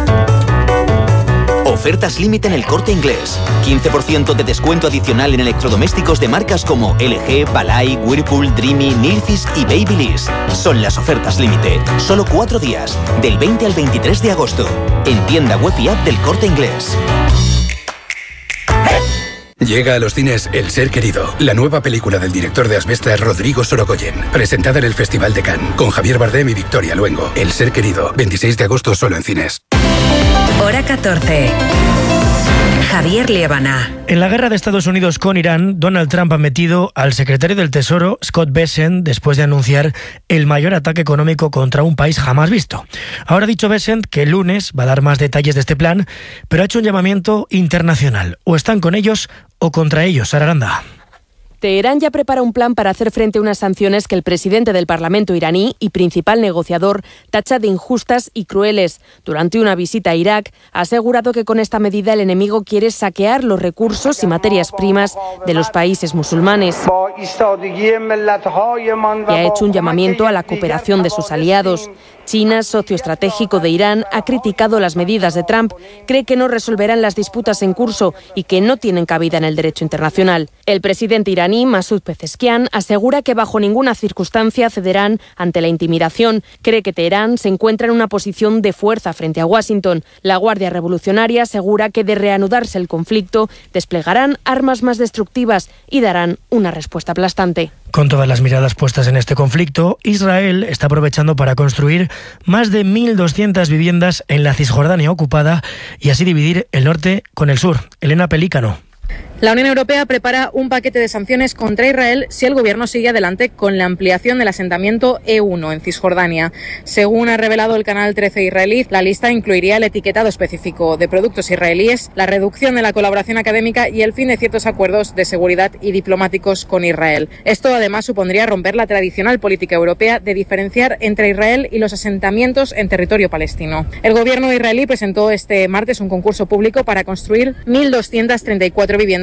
Ofertas límite en El Corte Inglés. quince por ciento de descuento adicional en electrodomésticos de marcas como L G, Balay, Whirlpool, Dreamy, Nilfisk y Babyliss. Son las ofertas límite. Solo cuatro días, del veinte al veintitrés de agosto. En tienda web y app del Corte Inglés. Llega a los cines El Ser Querido, la nueva película del director de Asbestas, Rodrigo Sorogoyen, presentada en el Festival de Cannes, con Javier Bardem y Victoria Luengo. El Ser Querido, veintiséis de agosto solo en cines. Hora catorce. Javier Liébana. En la guerra de Estados Unidos con Irán, Donald Trump ha metido al secretario del Tesoro, Scott Bessent, después de anunciar el mayor ataque económico contra un país jamás visto. Ahora ha dicho Bessent que el lunes va a dar más detalles de este plan, pero ha hecho un llamamiento internacional. O están con ellos o contra ellos. Sara Aranda. Teherán ya prepara un plan para hacer frente a unas sanciones que el presidente del Parlamento iraní y principal negociador tacha de injustas y crueles. Durante una visita a Irak, ha asegurado que con esta medida el enemigo quiere saquear los recursos y materias primas de los países musulmanes. Y ha hecho un llamamiento a la cooperación de sus aliados. China, socio estratégico de Irán, ha criticado las medidas de Trump, cree que no resolverán las disputas en curso y que no tienen cabida en el derecho internacional. El presidente iraní, Masoud Pezeshkian, asegura que bajo ninguna circunstancia cederán ante la intimidación. Cree que Teherán se encuentra en una posición de fuerza frente a Washington. La Guardia Revolucionaria asegura que de reanudarse el conflicto, desplegarán armas más destructivas y darán una respuesta aplastante. Con todas las miradas puestas en este conflicto, Israel está aprovechando para construir más de mil doscientas viviendas en la Cisjordania ocupada y así dividir el norte con el sur. Elena Pelícano. La Unión Europea prepara un paquete de sanciones contra Israel si el gobierno sigue adelante con la ampliación del asentamiento E uno en Cisjordania. Según ha revelado el canal trece israelí, la lista incluiría el etiquetado específico de productos israelíes, la reducción de la colaboración académica y el fin de ciertos acuerdos de seguridad y diplomáticos con Israel. Esto además supondría romper la tradicional política europea de diferenciar entre Israel y los asentamientos en territorio palestino. El gobierno israelí presentó este martes un concurso público para construir mil doscientas treinta y cuatro viviendas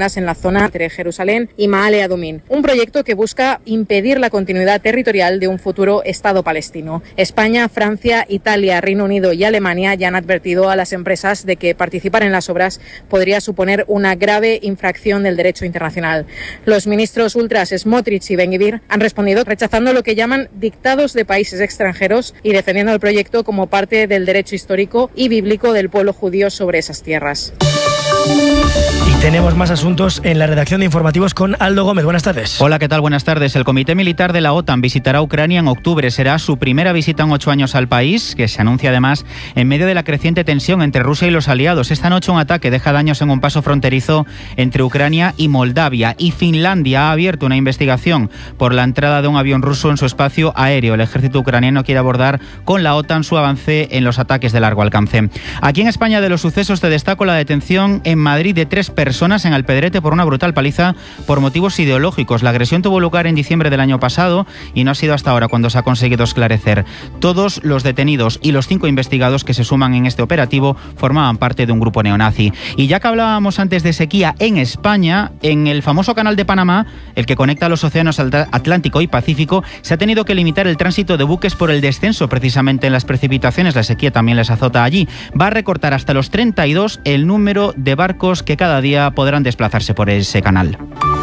viviendas en la zona entre Jerusalén y Maale Adumim. Un proyecto que busca impedir la continuidad territorial de un futuro Estado palestino. España, Francia, Italia, Reino Unido y Alemania ya han advertido a las empresas de que participar en las obras podría suponer una grave infracción del derecho internacional. Los ministros ultras Smotrich y Ben-Gvir han respondido rechazando lo que llaman dictados de países extranjeros y defendiendo el proyecto como parte del derecho histórico y bíblico del pueblo judío sobre esas tierras. Y tenemos más asuntos en la redacción de informativos con Aldo Gómez. Buenas tardes. Hola, ¿qué tal? Buenas tardes. El Comité Militar de la OTAN visitará Ucrania en octubre. Será su primera visita en ocho años al país, que se anuncia además en medio de la creciente tensión entre Rusia y los aliados. Esta noche un ataque deja daños en un paso fronterizo entre Ucrania y Moldavia. Y Finlandia ha abierto una investigación por la entrada de un avión ruso en su espacio aéreo. El ejército ucraniano quiere abordar con la OTAN su avance en los ataques de largo alcance. Aquí en España, de los sucesos, te destaco la detención en Madrid de tres personas en Alpedrete por una brutal paliza por motivos ideológicos. La agresión tuvo lugar en diciembre del año pasado y no ha sido hasta ahora cuando se ha conseguido esclarecer. Todos los detenidos y los cinco investigados que se suman en este operativo formaban parte de un grupo neonazi. Y ya que hablábamos antes de sequía en España, en el famoso canal de Panamá, el que conecta los océanos Atlántico y Pacífico, se ha tenido que limitar el tránsito de buques por el descenso precisamente en las precipitaciones. La sequía también les azota allí. Va a recortar hasta los treinta y dos el número de barcos que cada día podrán desplazarse por ese canal.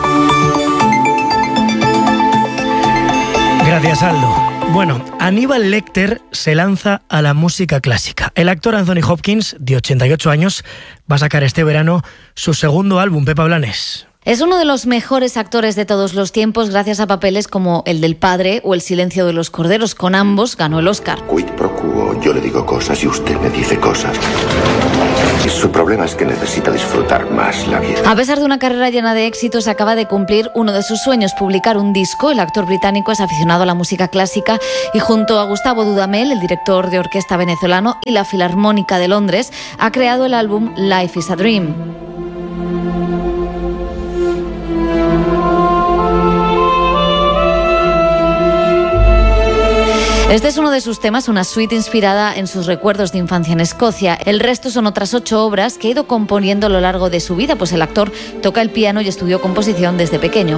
Gracias, Aldo. Bueno, Aníbal Lecter se lanza a la música clásica. El actor Anthony Hopkins, de ochenta y ocho años, va a sacar este verano su segundo álbum. Pepa Blanes. Es uno de los mejores actores de todos los tiempos gracias a papeles como El del padre o El silencio de los corderos. Con ambos ganó el Oscar. Quid pro quo, yo le digo cosas y usted me dice cosas. Su problema es que necesita disfrutar más la vida. A pesar de una carrera llena de éxitos, acaba de cumplir uno de sus sueños, publicar un disco. El actor británico es aficionado a la música clásica y junto a Gustavo Dudamel, el director de orquesta venezolano, y la Filarmónica de Londres, ha creado el álbum Life is a Dream. Este es uno de sus temas, una suite inspirada en sus recuerdos de infancia en Escocia. El resto son otras ocho obras que ha ido componiendo a lo largo de su vida, pues el actor toca el piano y estudió composición desde pequeño.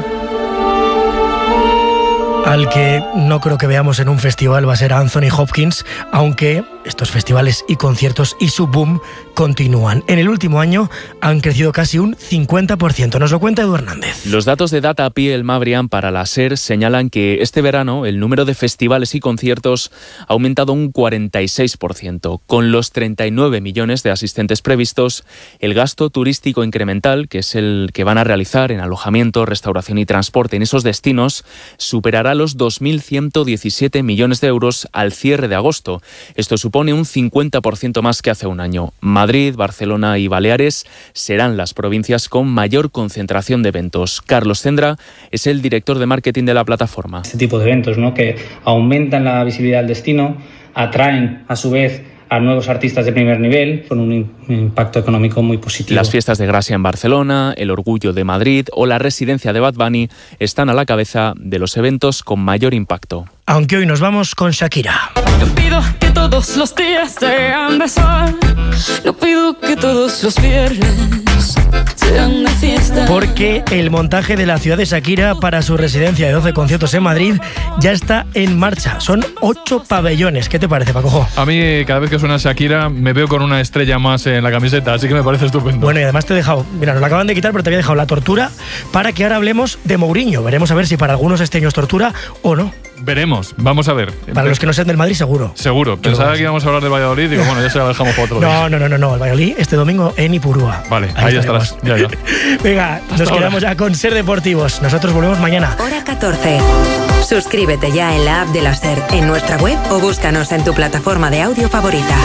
Al que no creo que veamos en un festival va a ser Anthony Hopkins, aunque estos festivales y conciertos y su boom continúan. En el último año han crecido casi un cincuenta por ciento. Nos lo cuenta Edu Hernández. Los datos de Data P L Mabrian para la SER señalan que este verano el número de festivales y conciertos ha aumentado un cuarenta y seis por ciento. Con los treinta y nueve millones de asistentes previstos, el gasto turístico incremental, que es el que van a realizar en alojamiento, restauración y transporte en esos destinos, superará los dos mil ciento diecisiete millones de euros al cierre de agosto. Esto supone un cincuenta por ciento más que hace un año. Madrid, Barcelona y Baleares serán las provincias con mayor concentración de eventos. Carlos Cendra es el director de marketing de la plataforma. Este tipo de eventos, ¿no?, que aumentan la visibilidad del destino, atraen a su vez a nuevos artistas de primer nivel, con un impacto económico muy positivo. Las fiestas de Gracia en Barcelona, el Orgullo de Madrid o la residencia de Bad Bunny están a la cabeza de los eventos con mayor impacto. Aunque hoy nos vamos con Shakira. Yo pido que todos los días sean de sol. Yo pido que todos los viernes sean de fiesta. Porque el montaje de la ciudad de Shakira para su residencia de doce conciertos en Madrid ya está en marcha. Son ocho pabellones. ¿Qué te parece, Pacojo? A mí, cada vez que suena Shakira, me veo con una estrella más en la camiseta, así que me parece estupendo. Bueno, y además te he dejado, mira, nos la acaban de quitar, pero te había dejado la tortura para que ahora hablemos de Mourinho. Veremos a ver si para algunos este año es tortura o no. Veremos, vamos a ver. Para los que no sean del Madrid, seguro. Seguro. Pensaba que íbamos a hablar del Valladolid y digo, bueno, ya se la dejamos para otro no, día. No, no, no, no. El Valladolid este domingo en Ipurúa. Vale, ahí, ahí ya estarás. Ya, ya. Venga, Hasta nos ahora. Quedamos ya con Ser Deportivos. Nosotros volvemos mañana. Hora catorce. Suscríbete ya en la app de la SER, en nuestra web o búscanos en tu plataforma de audio favorita.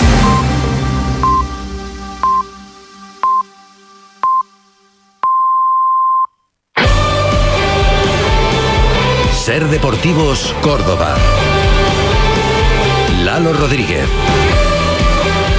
Ser Deportivos Córdoba. Lalo Rodríguez.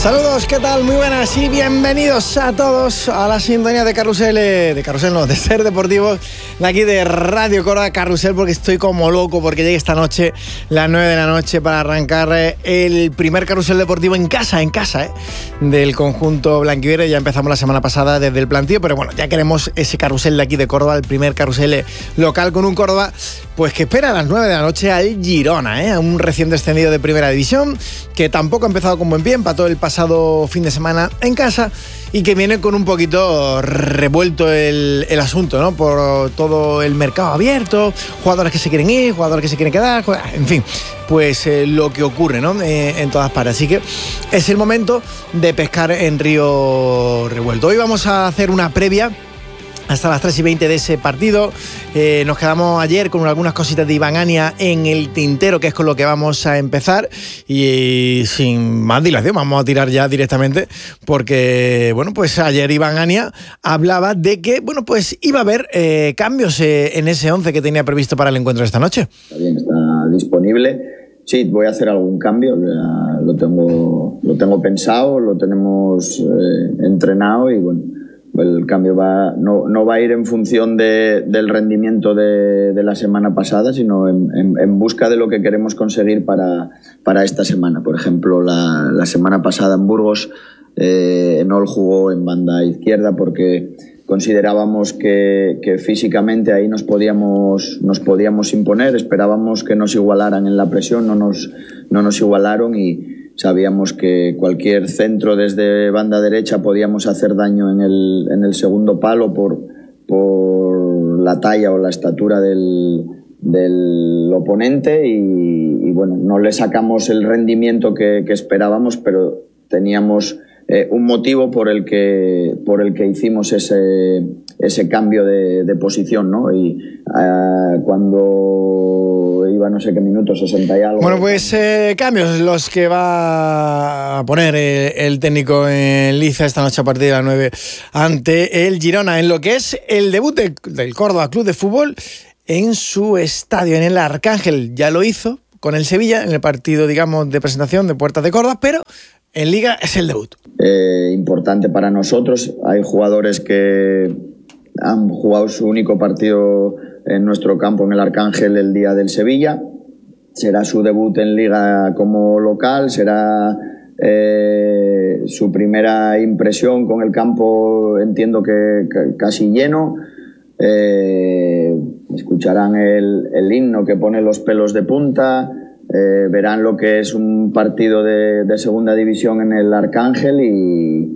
Saludos, ¿qué tal? Muy buenas y bienvenidos a todos a la sintonía de Carrusel, de Carrusel no, de Ser Deportivos, de aquí de Radio Córdoba Carrusel, porque estoy como loco porque llegue esta noche, las nueve de la noche, para arrancar el primer Carrusel Deportivo en casa, en casa, ¿eh? del conjunto blanquiverde. Ya empezamos la semana pasada desde el plantío, pero bueno, ya queremos ese Carrusel de aquí de Córdoba, el primer Carrusel local con un Córdoba, pues que espera a las nueve de la noche al Girona, ¿eh? un recién descendido de Primera División, que tampoco ha empezado con buen pie, empató el pasado fin de semana en casa y que viene con un poquito revuelto el, el asunto, ¿no? Por todo el mercado abierto, jugadores que se quieren ir, jugadores que se quieren quedar, en fin, pues eh, lo que ocurre, ¿no? Eh, en todas partes. Así que es el momento de pescar en río revuelto. Hoy vamos a hacer una previa hasta las tres y veinte de ese partido. Eh, nos quedamos ayer con algunas cositas de Iván Ania en el tintero, que es con lo que vamos a empezar. Y, y sin más dilación, vamos a tirar ya directamente, porque, bueno, pues ayer Iván Ania hablaba de que, bueno, pues iba a haber eh, cambios eh, en ese once que tenía previsto para el encuentro de esta noche. Está bien, está disponible. Sí, voy a hacer algún cambio, lo tengo, lo tengo pensado, lo tenemos eh, entrenado y, bueno, el cambio va, no, no va a ir en función de, del rendimiento de, de la semana pasada, sino en, en, en busca de lo que queremos conseguir para, para esta semana. Por ejemplo, la, la semana pasada en Burgos, eh, Enol jugó en banda izquierda porque considerábamos que, que físicamente ahí nos podíamos, nos podíamos imponer, esperábamos que nos igualaran en la presión, no nos, no nos igualaron y sabíamos que cualquier centro desde banda derecha podíamos hacer daño en el, en el segundo palo por, por la talla o la estatura del, del oponente y, y bueno, no le sacamos el rendimiento que, que esperábamos, pero teníamos eh, un motivo por el que, por el que hicimos ese, ese cambio de, de posición, ¿no? Y eh, cuando iba no sé qué minuto, sesenta y algo. Bueno, pues eh, cambios los que va a poner eh, el técnico en liza esta noche a partir de las nueve ante el Girona, en lo que es el debut de, del Córdoba Club de Fútbol en su estadio, en el Arcángel. Ya lo hizo con el Sevilla en el partido, digamos, de presentación de Puertas de Córdoba, pero en Liga es el debut. Eh, importante para nosotros. Hay jugadores que han jugado su único partido en nuestro campo en el Arcángel el día del Sevilla. Será su debut en Liga como local, será eh, su primera impresión con el campo, entiendo que, que casi lleno. Eh, escucharán el, el himno que pone los pelos de punta. Eh, verán lo que es un partido de, de segunda división en el Arcángel y,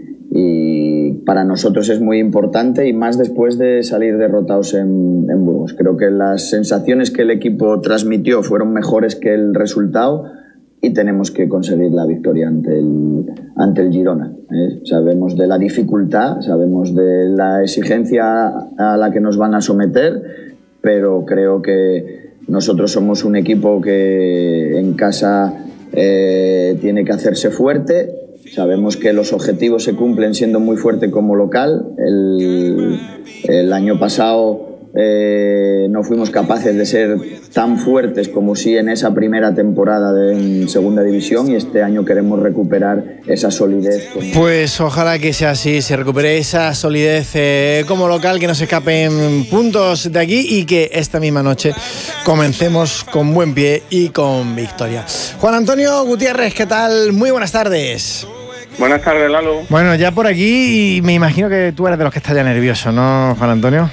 y para nosotros es muy importante y más después de salir derrotados en, en Burgos. Creo que las sensaciones que el equipo transmitió fueron mejores que el resultado y tenemos que conseguir la victoria ante el, ante el Girona. ¿eh? Sabemos de la dificultad, sabemos de la exigencia a la que nos van a someter, pero creo que nosotros somos un equipo que en casa eh, tiene que hacerse fuerte. Sabemos que los objetivos se cumplen siendo muy fuerte como local. El, el año pasado eh, no fuimos capaces de ser tan fuertes como sí en esa primera temporada de en segunda división y este año queremos recuperar esa solidez. Pues ojalá que sea así, se recupere esa solidez eh, como local, que no se escapen puntos de aquí y que esta misma noche comencemos con buen pie y con victoria. Juan Antonio Gutiérrez, ¿qué tal? Muy buenas tardes. Buenas tardes, Lalo. Bueno, ya por aquí me imagino que tú eres de los que está ya nervioso, ¿no, Juan Antonio?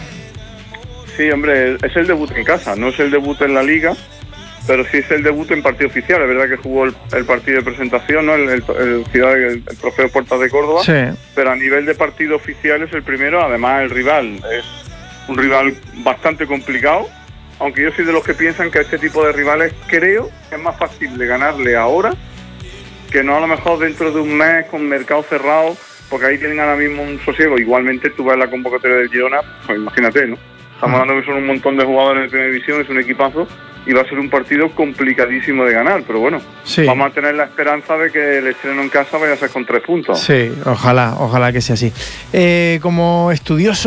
Sí, hombre, es el debut en casa, no es el debut en la Liga, pero sí es el debut en partido oficial. Es verdad que jugó el, el partido de presentación, ¿no? el, el, el, ciudad, el, el trofeo Puertas de Córdoba, sí. Pero a nivel de partido oficial es el primero. Además, el rival es un rival bastante complicado, aunque yo soy de los que piensan que a este tipo de rivales creo que es más fácil de ganarle ahora que no a lo mejor dentro de un mes con mercado cerrado, porque ahí tienen ahora mismo un sosiego. Igualmente tú ves la convocatoria del Girona, pues imagínate, ¿no? Estamos hablando que son un montón de jugadores de primera división, es un equipazo y va a ser un partido complicadísimo de ganar, pero bueno, sí. Vamos a tener la esperanza de que el estreno en casa vaya a ser con tres puntos. Sí, ojalá, ojalá que sea así. Eh, como estudioso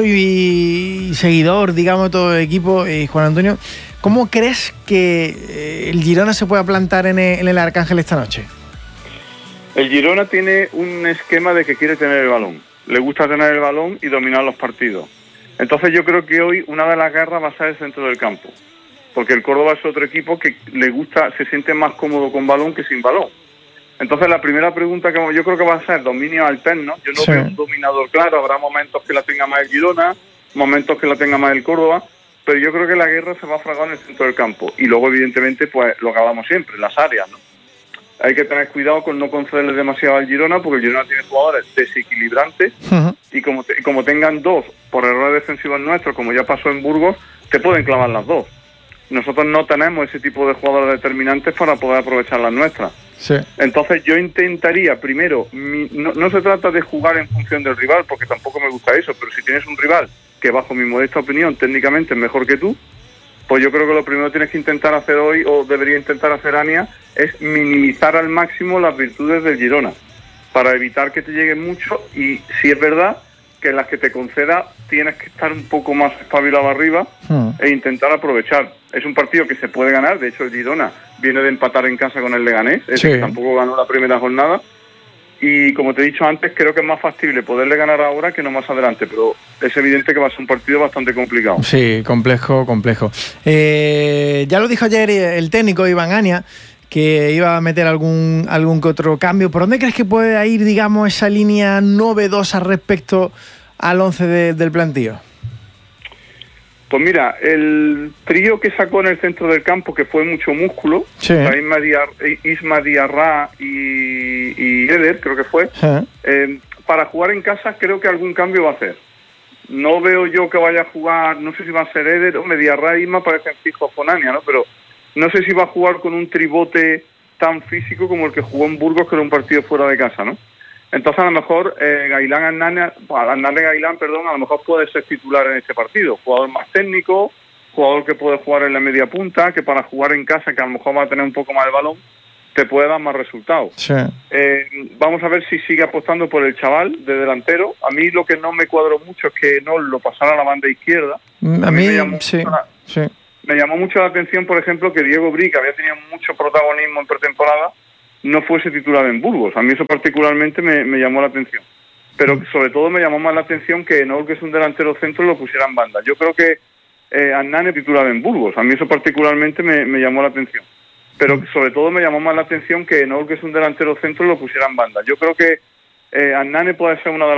y seguidor, digamos, de todo el equipo, eh, Juan Antonio, ¿cómo crees que eh, el Girona se pueda plantar en el, en el Arcángel esta noche? El Girona tiene un esquema de que quiere tener el balón. Le gusta tener el balón y dominar los partidos. Entonces yo creo que hoy una de las guerras va a ser el centro del campo. Porque el Córdoba es otro equipo que le gusta, se siente más cómodo con balón que sin balón. Entonces la primera pregunta que yo creo que va a ser dominio alterno. Yo no sí. veo un dominador claro. Habrá momentos que la tenga más el Girona, momentos que la tenga más el Córdoba. Pero yo creo que la guerra se va a fraguar en el centro del campo. Y luego, evidentemente, pues lo que hablamos siempre, las áreas, ¿no? Hay que tener cuidado con no concederle demasiado al Girona, porque el Girona tiene jugadores desequilibrantes uh-huh. y como, te, como tengan dos por errores defensivos nuestros, como ya pasó en Burgos, te pueden clavar las dos. Nosotros no tenemos ese tipo de jugadores determinantes para poder aprovechar las nuestras. Sí. Entonces yo intentaría, primero, mi, no, no se trata de jugar en función del rival, porque tampoco me gusta eso, pero si tienes un rival que bajo mi modesta opinión técnicamente es mejor que tú, pues yo creo que lo primero que tienes que intentar hacer hoy, o debería intentar hacer Ania, es minimizar al máximo las virtudes del Girona, para evitar que te lleguen mucho, y si es verdad que en las que te conceda tienes que estar un poco más espabilado arriba hmm. e intentar aprovechar. Es un partido que se puede ganar, de hecho el Girona viene de empatar en casa con el Leganés, es sí. que tampoco ganó la primera jornada, y como te he dicho antes, creo que es más factible poderle ganar ahora que no más adelante, pero es evidente que va a ser un partido bastante complicado. Sí, complejo, complejo. Eh, ya lo dijo ayer el técnico Iván Ania, que iba a meter algún, algún que otro cambio. ¿Por dónde crees que puede ir, digamos, esa línea novedosa respecto al once de, del plantío? Pues mira, el trío que sacó en el centro del campo, que fue mucho músculo, sí. Isma, Diar, Isma Diarra y, y Eder, creo que fue, sí. eh, para jugar en casa creo que algún cambio va a hacer. No veo yo que vaya a jugar, no sé si va a ser Eder, o Diarra y Isma parecen fijos con Ania, ¿no? Pero no sé si va a jugar con un tribote tan físico como el que jugó en Burgos, que era un partido fuera de casa, ¿no? Entonces a lo mejor eh, Gailán Hernán, Hernán Gailán, perdón, a lo mejor puede ser titular en este partido. Jugador más técnico, jugador que puede jugar en la media punta, que para jugar en casa, que a lo mejor va a tener un poco más de balón, te puede dar más resultados. Sí. Eh, vamos a ver si sigue apostando por el chaval de delantero. A mí lo que no me cuadró mucho es que no lo pasara a la banda izquierda. A, a mí, mí me llamó sí, la, sí. Me llamó mucho la atención, por ejemplo, que Diego Bri, que había tenido mucho protagonismo en pretemporada, no fuese titular en Burgos. A mí eso particularmente me, me llamó la atención. Pero sobre todo me llamó más la atención que Enol, que es un delantero centro, lo pusiera en banda. Yo creo que eh, Hernán es titular en Burgos. A mí eso particularmente me, me llamó la atención. Pero sobre todo me llamó más la atención que Enol, que es un delantero centro, lo pusiera en banda. Yo creo que eh, Hernán puede ser una de las